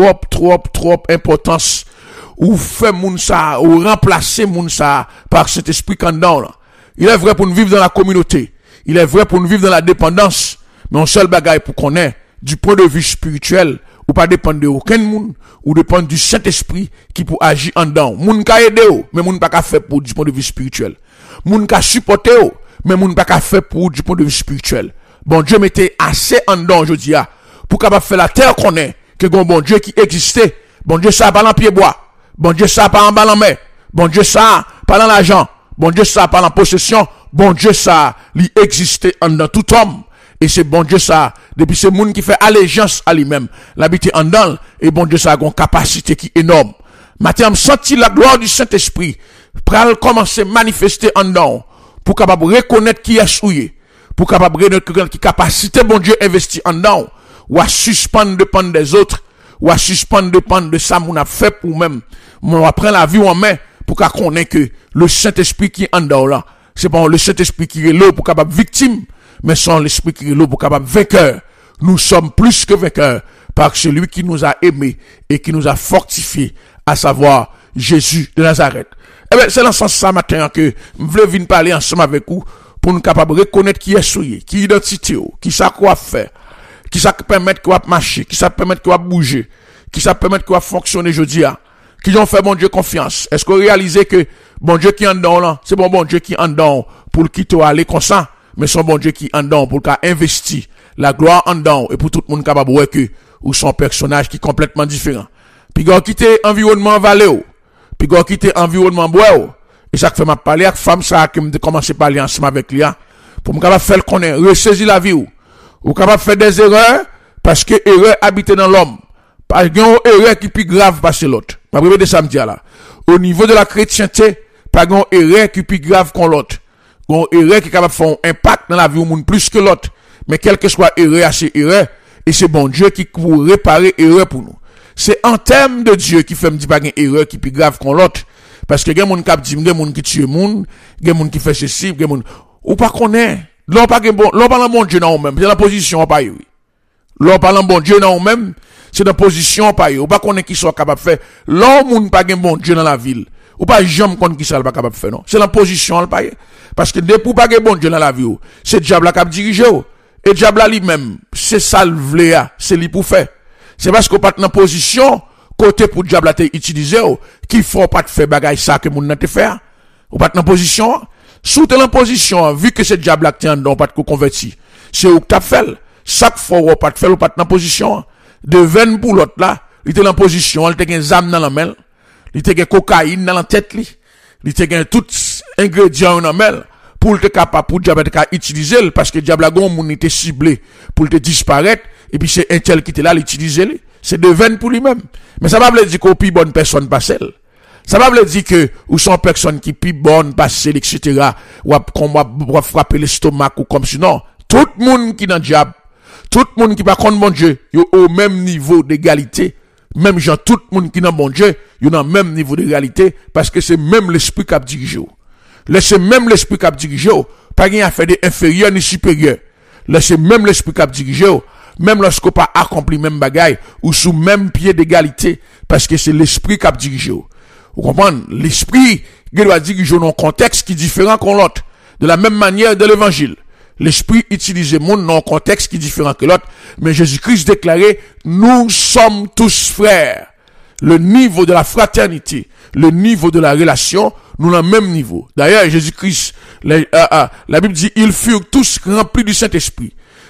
S1: importance. Ou fait moun sa, ou remplacer moun sa par cet esprit qu'en dedans, là. Il est vrai pour nous vivre dans la communauté. Il est vrai pour nous vivre dans la dépendance. Mais un seul bagay pour qu'on ait, du point de vue spirituel, ou pas dépendre de aucun monde, ou dépendre du Saint-Esprit qui peut agir en dedans. Moun ka aider ou, mais moun pas ka faire pour du point de vue spirituel. Moun ka supporter ou, mais moun pas ka faire pour du point de vue spirituel. Bon Dieu mettait assez en dedans aujourd'hui, pour capable faire la terre qu'on est, que bon Dieu qui existait. Bon Dieu ça pas en pied bois. Bon Dieu ça pas en bas en main. Bon Dieu ça pas dans l'argent. Bon Dieu ça pas en possession. Bon Dieu ça, lui existait en dedans tout homme. Et c'est bon Dieu ça, depuis ce monde qui fait allégeance à lui-même, l'habiter en dedans, et bon Dieu ça a une capacité qui est énorme. Maintenant, me senti la gloire du Saint-Esprit, pour commencer à manifester en dedans, pour capable reconnaître qui est souillé, pour capable reconnaître qui capacité bon Dieu investi en dedans, ou à suspendre dépendre des autres, ou à suspendre dépendre de ça, mon a fait pour même, on prend la vie en main, pour qu'on connaisse que le Saint-Esprit qui est en dedans là, c'est pas le Saint-Esprit qui est là pour capable victime, mais sans l'esprit qui est là pour capable vainqueur. Nous sommes plus que vainqueurs par celui qui nous a aimés et qui nous a fortifiés, à savoir Jésus de Nazareth. Eh bien, c'est dans ce sens ça matin que je voulais venir parler ensemble avec vous pour nous capables de reconnaître qui est souillé, qui est identité, qui sait quoi faire, qui sait permettre qu'on marcher, qui sait permettre qu'on bouger, qui sait permettre qu'on fonctionner aujourd'hui, qui ont fait bon Dieu confiance. Est-ce qu'on réalise que bon Dieu qui est en dedans là, c'est bon Dieu qui est en dedans pour le quitter aller comme ça? Mais son bon Dieu qui en dedans pour qu'a investi la gloire en dedans et pour tout le monde capable de que ou son personnage qui est complètement différent. Puis quand quitter environnement vallée, puis quand quitter environnement bois, et ça fait m'a parler avec femme ça qui me commencer à parler ensemble avec lui pour me capable faire connaître, ressaisir la vie ou capable faire des erreurs parce que erreur habite dans l'homme. Pas une erreur qui plus grave passer l'autre. M'a répéter ça me dit là. Au niveau de la chrétienté, pas une erreur qui plus grave qu'on l'autre. Une erreur qui est capable de faire un impact dans la vie au monde plus que l'autre. Mais quelle que soit erreur, c'est erreur. Et c'est bon Dieu qui pour réparer erreur pour nous. C'est en termes de Dieu qui fait me dire pas une erreur qui plus grave qu'on l'autre. Parce que il y a des gens qui disent, il y a des gens qui tuent monde, il y a des gens qui font ceci, il y a des gens ou pas connaît. L'on pas bon, l'on parle bon Dieu non même, c'est la position pas oui. L'on parle bon Dieu non même, c'est la position pas ou pas connaît qui soit capable de faire. L'on moun pas bon Dieu dans la ville. Ou pas jamais connaît qui ça pas capable de faire non. C'est la position le pas. Parce que depuis pas bon Dieu dans la vie, c'est diable qui dirige. Et diable lui-même, c'est ça le vle, c'est lui pour faire. C'est parce qu'on pas dans position côté pour diable te utiliser qui faut pas te faire bagay ça que moun nan te faire. Ou pas dans position, sous t'es en position, vu que c'est diable qui t'en don pas te converti. C'est où que t'as fait. Chaque fois ou pas te faire ou pas dans position de 20 pour l'autre là, il était en position, il était un zam dans la main, il était un cocaïne dans la tête li. Il était un tout ingrédient dans la main. Pour te capable pour diable te utiliser parce que diable gon moun était ciblé pour te disparaître et puis c'est un tel qui était là l'utiliser c'est de veine pour lui-même mais ça va veut dire qu'au plus bonne personne pas celle ça va veut dire que ou sont personne qui plus bonne pas celle etc. ou va frapper l'estomac ou comme sinon tout le monde qui dans diable tout le monde qui pas contre bon Dieu yo au même niveau d'égalité même gens tout le monde qui dans bon Dieu yo dans même niveau d'égalité parce que c'est même l'esprit qui dirige. Laissez même l'esprit qui a dirigé, pas rien à faire d'inférieur ni supérieur. Laissez même l'esprit qui a dirigé, même lorsqu'on pas accompli même bagaille, ou sous même pied d'égalité, parce que c'est l'esprit qui a dirigé. Vous comprenez? L'esprit, il doit diriger dans un contexte qui est différent qu'on l'autre. De la même manière de l'évangile. L'esprit utilise monde dans un contexte qui est différent que l'autre, mais Jésus-Christ déclarait, nous sommes tous frères. Le niveau de la fraternité, le niveau de la relation, nous avons le même niveau. D'ailleurs, Jésus-Christ, la Bible dit, ils furent tous remplis du Saint-Esprit.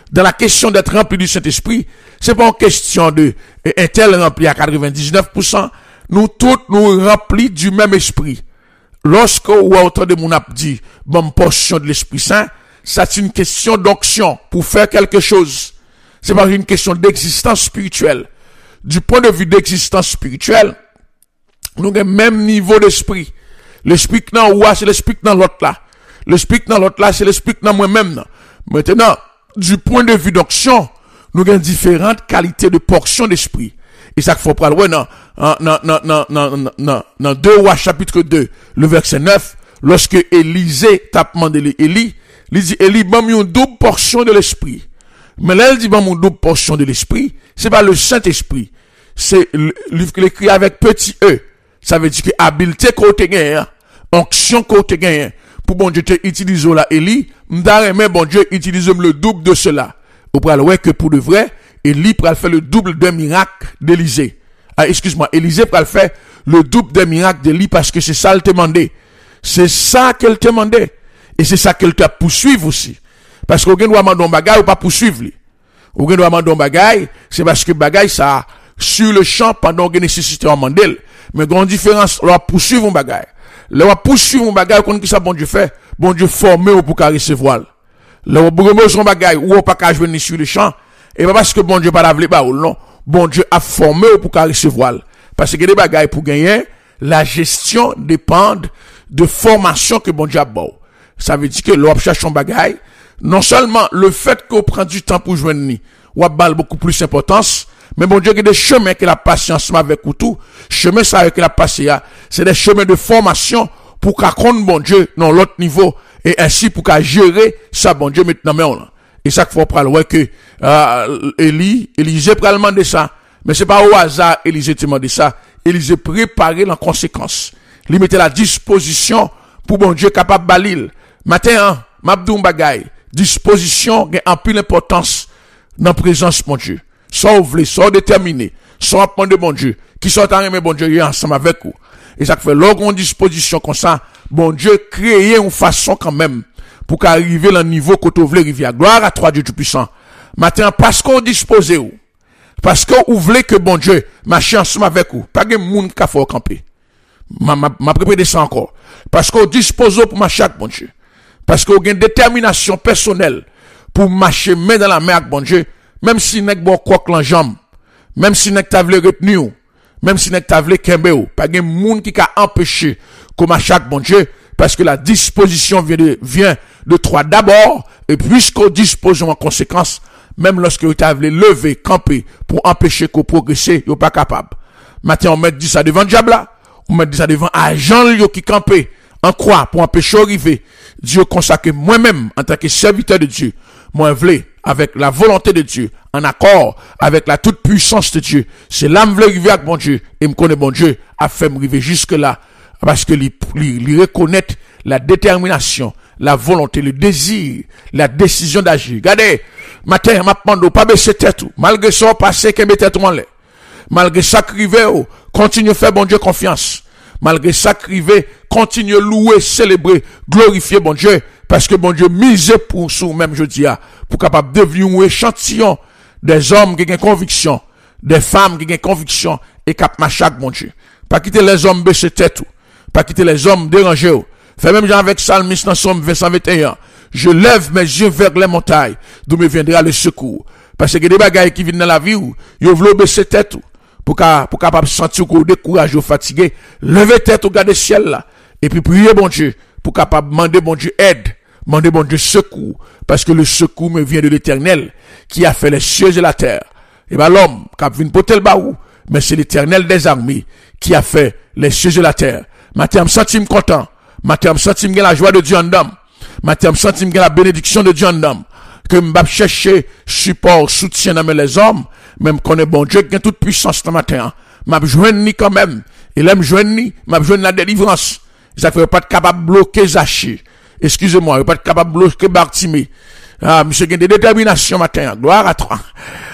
S1: dans la question d'être rempli du Saint-Esprit, c'est pas une question de un tel rempli à 99%. Nous tous nous remplis du même esprit. Lorsque ou autant de mon a dit, bonne portion de l'Esprit Saint, ça c'est une question d'onction pour faire quelque chose. C'est pas une question d'existence spirituelle. Du point de vue d'existence spirituelle, nous avons le même niveau d'esprit. L'esprit que dans ou c'est l'esprit que dans l'autre là. L'esprit que dans l'autre là, c'est l'esprit que dans moi-même. Maintenant, du point de vue d'onction, nous avons différentes qualités de portion d'esprit. Et ça qu'il faut prendre, ouais, dans 2 Rois chapitre 2, le verset 9, lorsque Élisée t'a demandé Élie, il dit, Élie, bon, une double portion de l'esprit. Mais là, il dit, bon, une double portion de l'esprit, c'est pas le Saint-Esprit. C'est l'écrit avec petit E. Ça veut dire que habileté côté gain, onction côté gain. Pour bon Dieu te utilise là, Élie, mais bon Dieu utilise le double de cela. Ou pral ouais que pour de vrai, Élie pral faire le double de miracle d'Élisée. Ah, excuse-moi, Élisée pral faire le double de miracle d'Élie parce que c'est ça le demandé. C'est ça qu'elle te demandait. Et c'est ça qu'elle t'a poursuivre aussi. Parce qu'on doit demander un bagage ou pas poursuivre lui. On doit demander un bagage, c'est parce que bagage ça sur le champ pendant qu'on nécessité en mandel. Mais grande différence, on va poursuivre un bagage. Là, on va poursuivre un bagage, qu'on qui ça bon Dieu fait. Bon Dieu formé pour qu'à recevoir. Là, on va remettre son bagage, ou on pas qu'à venir sur le champ. Et pas parce que bon Dieu pas la pas ou non. Bon Dieu a formé pour qu'à recevoir. Parce que des bagages pour gagner, la gestion dépend de formation que bon Dieu a bon. Ça veut dire que l'on cherche son bagage. Non seulement le fait qu'on prend du temps pour joindre ni, ou a beaucoup plus d'importance, mais bon Dieu, il y a des chemins que la patience avec ou tout, chemin ça avec la patience, c'est des chemins de formation pour qu'à compte bon Dieu, dans l'autre niveau, et ainsi pour qu'à gérer ça bon Dieu maintenant. Et ça qu'il faut prendre, ouais, que, Élisée probablement de ça, mais c'est pas au hasard, Élisée te demande ça, Élisée préparer en conséquence. Il mettait la disposition pour bon Dieu capable balil. Matin, Mabdou Bagay, disposition, en plus l'importance dans la présence de mon Dieu. Soit ouvré, soit déterminé, soit apprendre de bon Dieu, qui sont en bon Dieu ensemble avec vous. Et ça fait l'orgon disposition comme ça, bon Dieu créer une façon quand même, pour qu'arriver à un niveau que vous voulez arriver. Gloire à toi Dieu Tout-Puissant. Maintenant, parce qu'on dispose vous, parce que vous voulez que bon Dieu marche ensemble avec vous, pas de monde qui a fait camper. Ma préparé ça encore. Parce qu'on dispose pour marcher avec bon Dieu. Parce qu'on a une détermination personnelle pour marcher main dans la main avec bon Dieu, même si n'est bon coq en jambe, même si n'est pas retenu, même si n'est pas kembe, pas de monde qui a empêché qu'on marche avec bon Dieu, parce que la disposition vient de toi d'abord, et puisqu'on dispose en conséquence, même lorsque vous avez levé, campé, pour empêcher qu'on progresse, vous n'êtes pas capable. Maintenant, on met dit ça devant diable là, on met dit ça devant agent qui campé, en croix, pour empêcher d'arriver. Dieu consacre moi-même, en tant que serviteur de Dieu, moi, voulais, avec la volonté de Dieu, en accord avec la toute puissance de Dieu. C'est là, me voulais arriver avec bon Dieu, et me connaît bon Dieu, a fait me arriver jusque là, parce que il reconnaît la détermination, la volonté, le désir, la décision d'agir. Regardez, matin, m'a demandé pas baisser tête tout. Malgré ça, passer qu'elle met tête en l'air. Malgré ça, criver, continue à faire bon Dieu confiance. Malgré ça, criver, continue à louer, célébrer, glorifier bon Dieu, parce que bon Dieu mise pour sous même je dis pour capable devenir un échantillon des hommes qui ont conviction, des femmes qui ont conviction et cap marcher avec bon Dieu. Pas quitter les hommes baisser tête tout. Pas quitter les hommes déranger. Fait même genre avec Psalmiste dans Somme 221. Je lève mes yeux vers les montagnes, d'où me viendra le secours. Parce que des bagailles qui viennent dans la vie, yo vle baisser tête pour capable sentir qu'on découragé ou fatigué, lever tête au garder le ciel là et puis prier bon Dieu pour capable demander bon Dieu aide, demander bon Dieu secours parce que le secours me vient de l'Éternel qui a fait les cieux et la terre. Et ben l'homme qui vient porter le baou, mais c'est l'Éternel des armées qui a fait les cieux et la terre. Matin, me sentim content. Matin, me sentim gen la joie de Dieu en dame. Matin, me sentim gen la bénédiction de Dieu en dame. Que m'bap chercher support, soutien dans les hommes. Même connaît bon Dieu qui a toute puissance ce matin. M'ap joindre ni quand même. Et là, m'joindre ni, m'ap joindre la délivrance. Ça fait pas de capable bloquer Zaché. Excusez-moi, pas de capable bloquer Bartimée. Ah, monsieur gen de détermination matin. Gloire à toi.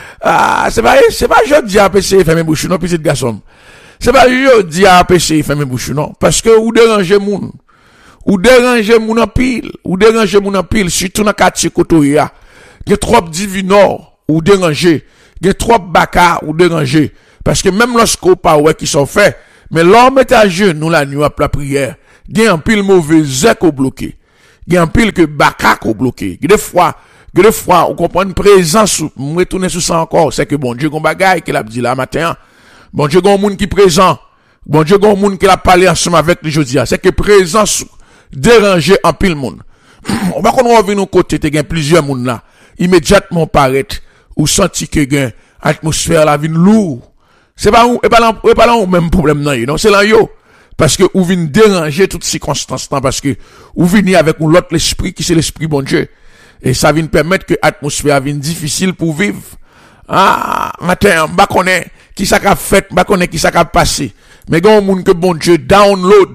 S1: Ah, c'est pas je dis à PC, fermez bouche, non, petit garçon. C'est pas je dis à PC, fermez bouche, non. Parce que ou dérangez moun. Ou dérangez moun en pile. Ou dérangez moun en pile, surtout dans quartier Kotoya. il y a trop divinor ou déranger, il y a trop baka ou déranger. Parce que même lorsqu'on pas ouais qui sont faits, mais l'homme est à genoux la nuit après la prière, il y a un pile mauvais écho bloqué. Il y a un pile que baka ko bloqué. Des fois, on comprend une présence, on retourne sur ça encore, c'est que bon Dieu gon bagaille qu'il a dit là matin. Bon Dieu gon monde qui présent. Bon Dieu gon monde qui a parlé ensemble avec les jodi, c'est que présence déranger en pile monde. On va qu'on revient nos côté, te gen plusieurs monde là. Immédiatement paraître ou senti que gen atmosphère la vin lourd. C'est pas là même problème non, c'est là yo. Parce que ou vin déranger toutes circonstances parce que ou vini avec l'autre l'esprit qui c'est l'esprit bon Dieu. Et ça vient permettre que l'atmosphère vient difficile pour vivre. Ah, matin, m'ba connaît qui ça qu'a fait, m'ba connaît qui ça qu'a passé. Mais gon moun que bon Dieu download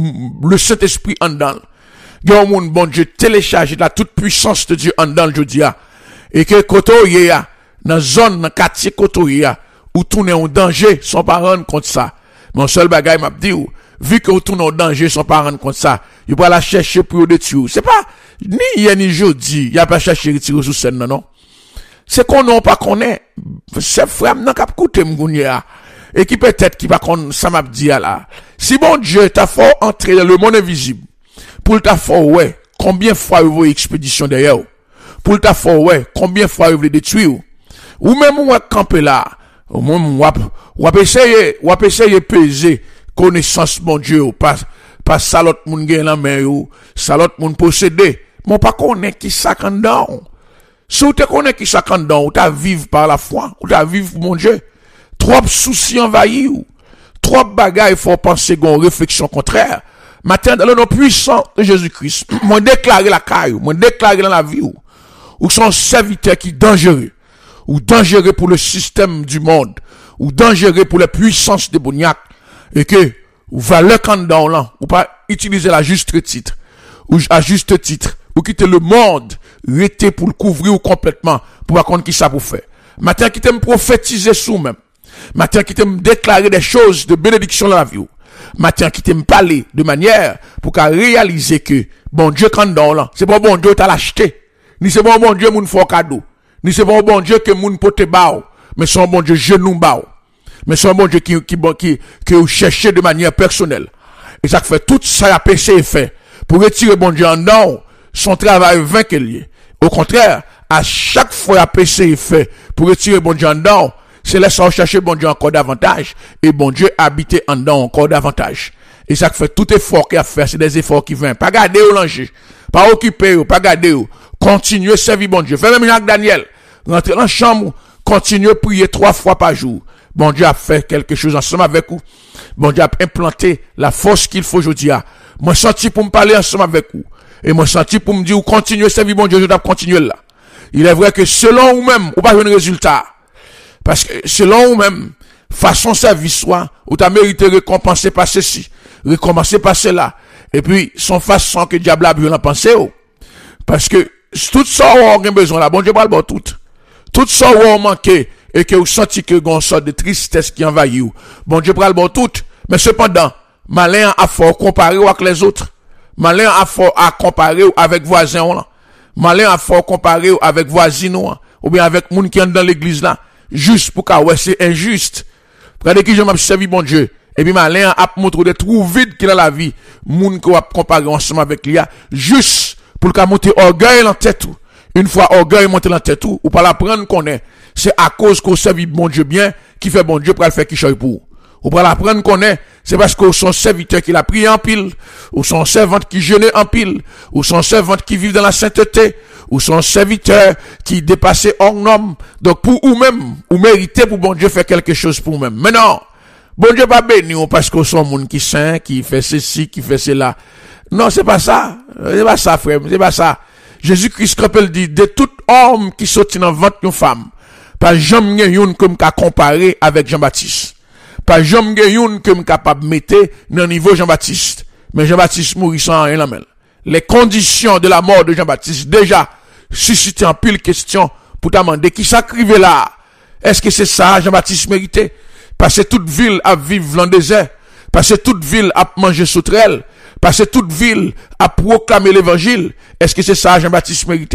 S1: le Saint-Esprit en dedans. Gon moun bon Dieu télécharge la toute puissance de Dieu en dedans jodia. Et que koto yé ya, dans zone, dans quartier koto yé ya, ou tourner en danger, son pas rendre compte ça. Mon seul bagay m'a dit ou, vu que ou tourne en danger, son pas rendre compte ça, il va la chercher pour de tuer. C'est pas, ni hier ni jeudi, il a pas cherché retirer sous scène, non. C'est qu'on n'a pas connaît. C'est frère, n'a qu'à coûter m'gounia. Et qui peut-être qui va qu'on, ça m'a dit là. Si bon Dieu t'a fait entrer dans le monde invisible, pour t'a fait ouais, combien de fois vous expédition derrière, pour t'a fait ouais, combien de fois vous voulez détruire, ou même ou camper là, ou même ou essayer peser connaissance bon Dieu, pas ça l'autre monde gagne la main ou, ça l'autre monde posséder. Mon pas connaît qui ça candan. Si vous te connaît qui ça candan, ou t'as vivre par la foi, ou t'as vivre pour mon Dieu. Trop soucis envahis ou, trop bagailles faut penser gon réflexion contraire. Matin dans le nom puissant de Jésus-Christ, moi déclarer la caille, moi déclarer dans la vie ou son serviteur qui dangereux, ou dangereux pour le système du monde, ou dangereux pour la puissance démoniaque, et que, ou va le candan là, ou pas utiliser la juste titre, ou à juste titre, ou quitter le monde, rester pour le couvrir ou complètement, pour voir qui ça pour faire. Matin qui t'aime prophétiser sous même. Matin qui t'aime déclarer des choses de bénédiction dans la vie. Matin qui t'aime parler de manière pour qu'à réaliser que, bon Dieu candan là, c'est pas bon Dieu t'a l'acheté. Ni c'est bon Dieu moun fort cadeau. Ni c'est bon Dieu que moun pote bao. Mais c'est un bon Dieu genou bao. Mais c'est un bon Dieu qui vous cherchez de manière personnelle. Et ça fait tout ça a péché et fait. Pour retirer bon Dieu en dedans, son travail vain qu'elle est. Au contraire, à chaque fois a péché et fait pour retirer bon Dieu en dedans, c'est laisser chercher bon Dieu encore davantage. Et bon Dieu habiter en dedans encore davantage. Et ça fait tout effort qu'il a fait, c'est des efforts qui viennent. Pas garder au langer. Pas occuper, pas garder. Continuez à servir bon Dieu. Faites même Jacques Daniel. Rentrez dans la chambre, continuez à prier 3 fois par jour. Bon Dieu a fait quelque chose ensemble avec vous. Bon Dieu a implanté la force qu'il faut aujourd'hui. Moi senti pour me parler ensemble avec vous. Et moi senti pour me dire, continuez à servir bon Dieu, je dois continuer là. Il est vrai que selon vous-même, vous n'avez pas de résultat. Parce que selon vous-même, façon service soit, vous avez mérité récompenser par ceci, récompenser par cela. Et puis, son façon que diable a bien la pensée. Parce que tout ça, on a besoin là. Bon Dieu parle bon tout. Tout ça, on manqué. Et que vous sentez que vous avez une sorte de tristesse qui envahit vous. Bon Dieu parle bon tout. Mais cependant, malin a fort comparé avec les autres. Malin a fort à comparer avec voisins. Malin a fort comparé avec voisins. Ou bien avec moun qui est dans l'église là. Juste pour qu'à ouais, c'est injuste. Regardez qui je m'a servi bon Dieu. Et puis malin a montré des trous vides qu'il a la vie. Moun qui va comparer ensemble avec lui. Juste pour qu'à monter orgueil dans tête. Une fois orgueil monté dans tête ou pas la prendre qu'on est. C'est à cause qu'on servi bon Dieu bien, qui fait bon Dieu pour le faire qui choisit pour. Ou pas la prendre qu'on est. C'est parce que son serviteur qui l'a pris en pile. Ou son servante qui jeûnait en pile. Ou son servante qui vit dans la sainteté. Ou son serviteur qui dépassait hors norme. Donc pour vous-même, vous méritez pour bon Dieu faire quelque chose pour vous-même. Mais non, bon Dieu pas béni parce que son monde qui saint, qui fait ceci, qui fait cela. Non, c'est pas ça. C'est pas ça, frère. C'est pas ça. Jésus-Christ, quand il dit, de tout homme qui sortit dans le ventre d'une femme, pas jamais yon comme qu'a comparé avec Jean-Baptiste. Pas jamais yon comme capable de mettre dans le niveau Jean-Baptiste. Mais Jean-Baptiste mourit sans rien la mêle. Les conditions de la mort de Jean-Baptiste déjà suscité en pile question pour demander qui s'acrivait là. Est-ce que c'est ça Jean-Baptiste méritait? Passer toute ville à vivre dans le désert. Passer toute ville à manger sauterelle. Passer toute ville à proclamer l'évangile. Est-ce que c'est ça Jean-Baptiste méritait?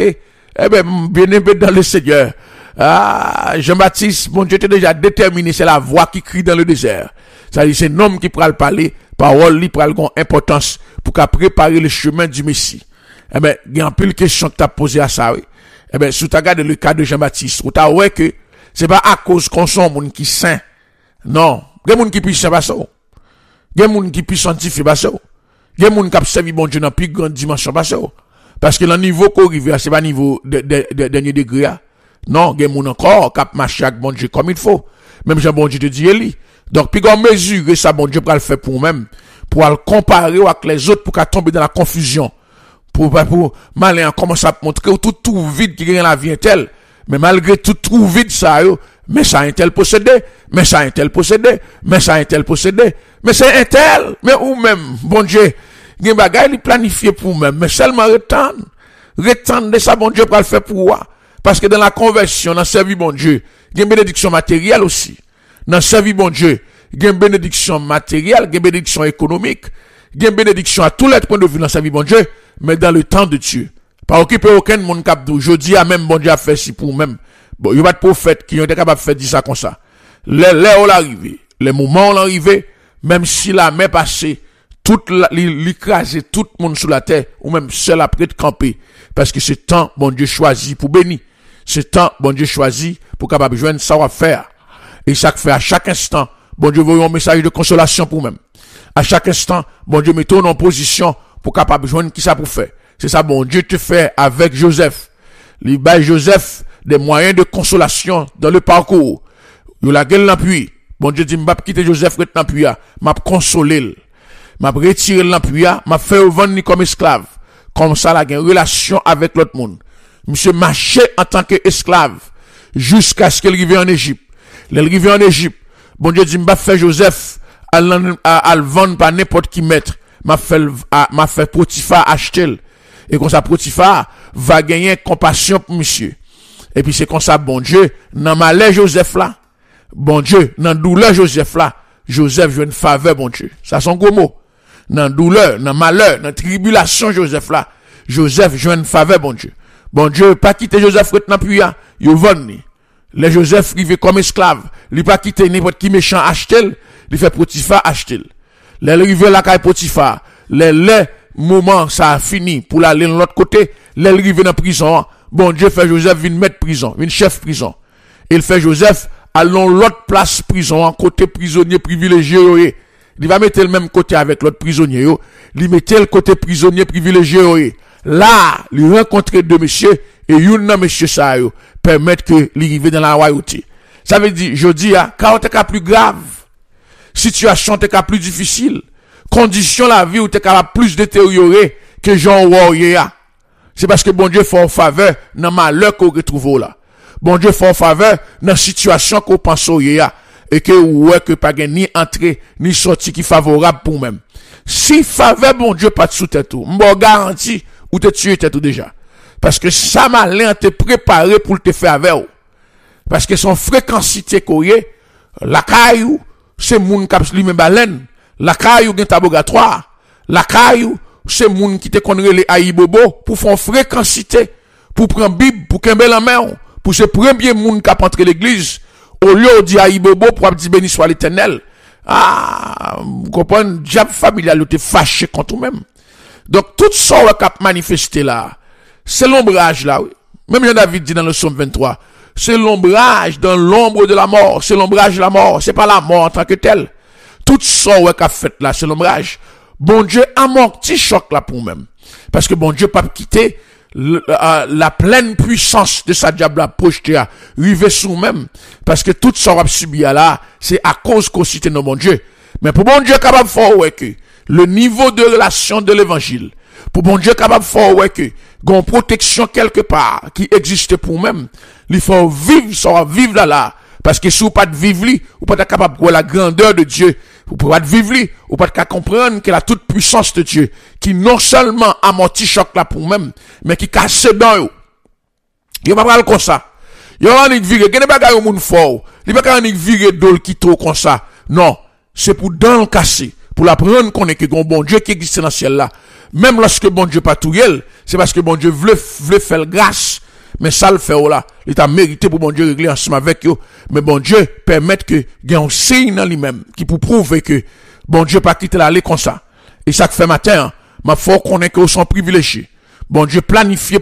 S1: Eh ben, bien-aimé dans le Seigneur. Ah, Jean-Baptiste, bon Dieu était déjà déterminé, c'est la voix qui crie dans le désert. Ça dit, c'est un homme qui pourra le parler, parole, lui pourra avoir importance pour qu'à préparer le chemin du Messie. Eh ben, il y a un peu de questions que tu as posées à ça, oui. Eh ben, si tu regardes le cas de Jean-Baptiste, tu as ouais que c'est pas à cause qu'on soit un monde qui saint. Non. Il y a des gens qui puissent pas ça. Il y a des gens qui puissent sanctifier pas ça. Il y a des gens qui servent bon Dieu dans plus grande dimension pas ça. Parce que le niveau qu'on arrive, c'est pas niveau de dernier degré. Non, il y a des gens encore qui marchent avec bon Dieu comme il faut. Même Jean bon Dieu te dit, Eli. Donc, puis qu'on mesure ça, bon Dieu pour le faire pour nous-mêmes, pour le comparer avec les autres, pour qu'à tomber dans la confusion. Pour malin commencer à montrer tout vide qui gagne la vie tel. Mais malgré tout vide ça, mais ça un tel possédé, mais ça un tel possédé, mais ça un tel possédé, mais c'est un tel, mais ou même, bon Dieu, il y a des bagages planifiés pour nous-mêmes, mais seulement retendre de ça, bon Dieu, pour le faire pour moi. Parce que dans la conversion, dans le service, bon Dieu, il y a une bénédiction matérielle aussi. Dans le service, bon Dieu, il y a une bénédiction matérielle, il y a une bénédiction économique, il y a une bénédiction à tous les points de vue dans le service, bon Dieu, mais dans le temps de Dieu. Pas occuper aucun monde cap d'aujourd'hui, à même bon Dieu a fait si pour même. Bon, il y a pas de prophète qui ont été capables de faire dire ça comme ça. Les où l'arrivée, les moments où l'arrivée, même si la main passée, toute l'écraser tout le monde sous la terre, ou même seul après de camper. Parce que c'est temps, bon Dieu choisi pour bénir. C'est temps, bon Dieu choisi pour capable joindre savoir-faire. Et chaque fait, à chaque instant, bon Dieu voyons un message de consolation pour même. À chaque instant, bon Dieu mettons en position pour capable joindre qui ça pour faire. C'est ça, bon Dieu te fait avec Joseph. Il baille Joseph des moyens de consolation dans le parcours. Il la gueule l'appui. Bon Dieu dit, m'pa quitter Joseph dans l'appui, m'a consolé. M'a retiré l'appui, m'a fait vendre comme esclave. Comme ça, la une relation avec l'autre monde. Monsieur marchait en tant qu'esclave jusqu'à ce qu'il arrive en Égypte. Il arrive en Égypte. Bon Dieu dit, m'pa fait Joseph à le vendre par n'importe qui maître. M'a fait Potiphar acheter. Et comme ça, Potiphar va gagner compassion pour monsieur. Et puis c'est comme ça, bon Dieu, dans malheur Joseph là, bon Dieu, dans douleur Joseph là, Joseph joue une faveur, bon Dieu. Ça son gros mot. Dans douleur, dans malheur, dans tribulation Joseph là, Joseph joue une faveur, bon Dieu. Bon Dieu, pas quitter Joseph dans puis yo vonni. Les Joseph rivé comme esclave, il pas quitter n'importe qui méchant acheter, il fait Potiphar acheter. Les rivé la caille Potiphar, les moment ça a fini pour aller de l'autre côté, les rivé dans prison. Bon Dieu fait Joseph vient mettre prison, vient chef prison. Il fait Joseph allons l'autre place prison, en côté prisonnier privilégié. Il va mettre le même côté avec l'autre prisonnier. Il mettait le côté prisonnier privilégié. Là, il rencontre deux messieurs et une de monsieur ça permettre que l'arrivée dans la royauté. Ça veut dire, je dis, quand t'es plus grave, situation t'es plus difficile, condition la vie où t'es plus détériorée que Jean Warrior. C'est parce que bon Dieu fait en faveur dans malheur qu'on retrouve là. Bon Dieu fait en faveur dans situation qu'on pense au ya. Et que ouais que pas ni entrée ni sortie qui favorable pour même. Si faveur bon Dieu pas de sous tête tout, m'en garantie ou te tuer tête tout déjà. Parce que ça malin te préparé pour te faire avec. Parce que son fréquencité koye, la caillou, c'est moun k'ap li men baleine, la caillou gen tabogatoire, la caillou c'est moun qui te connaît les aïbobo pour faire fréquencité, pour prendre Bible, pour kembe la main, pour ce premier moun qui a entré l'église, au lieu de dire aïbobo pour dire béni soit l'éternel. Ah, vous comprenez, diable familial te fâché contre vous-même. Donc, tout ça qui a manifesté là, c'est l'ombrage là, oui. Même Jean-David dit dans le psaume 23, c'est l'ombrage dans l'ombre de la mort, c'est l'ombrage de la mort, c'est pas la mort en tant que telle. Tout ça qui a fait là, c'est l'ombrage. Bon Dieu amortit choc là pour même. Parce que bon Dieu pas quitter la pleine puissance de sa diable projetée à arriver sous même. Parce que tout ça va subir là, c'est à cause qu'on cite nos bon Dieu. Mais pour bon Dieu capable de faire ouais que le niveau de relation de l'évangile, pour bon Dieu capable de faire ouais que gon protection quelque part qui existe pour même, il faut vivre, ça va vivre là. Parce que si vous pas de vivre, vous pas capable de voir la grandeur de Dieu, vous pouvez pas de vivre, vous pas comprendre que la toute puissance de Dieu, qui non seulement amortit choc là pour même, mais qui casse dans eux. Il va pas comme ça. Il va pas virer, il pas gagner au monde fort. Il va pas virer d'ol qui trop comme ça. Non, c'est pour dans le casser, pour l'apprendre qu'on est que bon Dieu qui existe dans le ciel là. Même lorsque bon Dieu pas tout c'est parce que bon Dieu veut faire grâce Mais ça le fait là, il t'a mérité pour bon Dieu régler ensemble avec eux. Mais bon Dieu permettre que il y ait un signe dans lui-même qui pour prouver que bon Dieu pas quitter l'aller comme ça. Et ça que fait matin, ma foi connaît que sont privilégiés. Bon Dieu planifié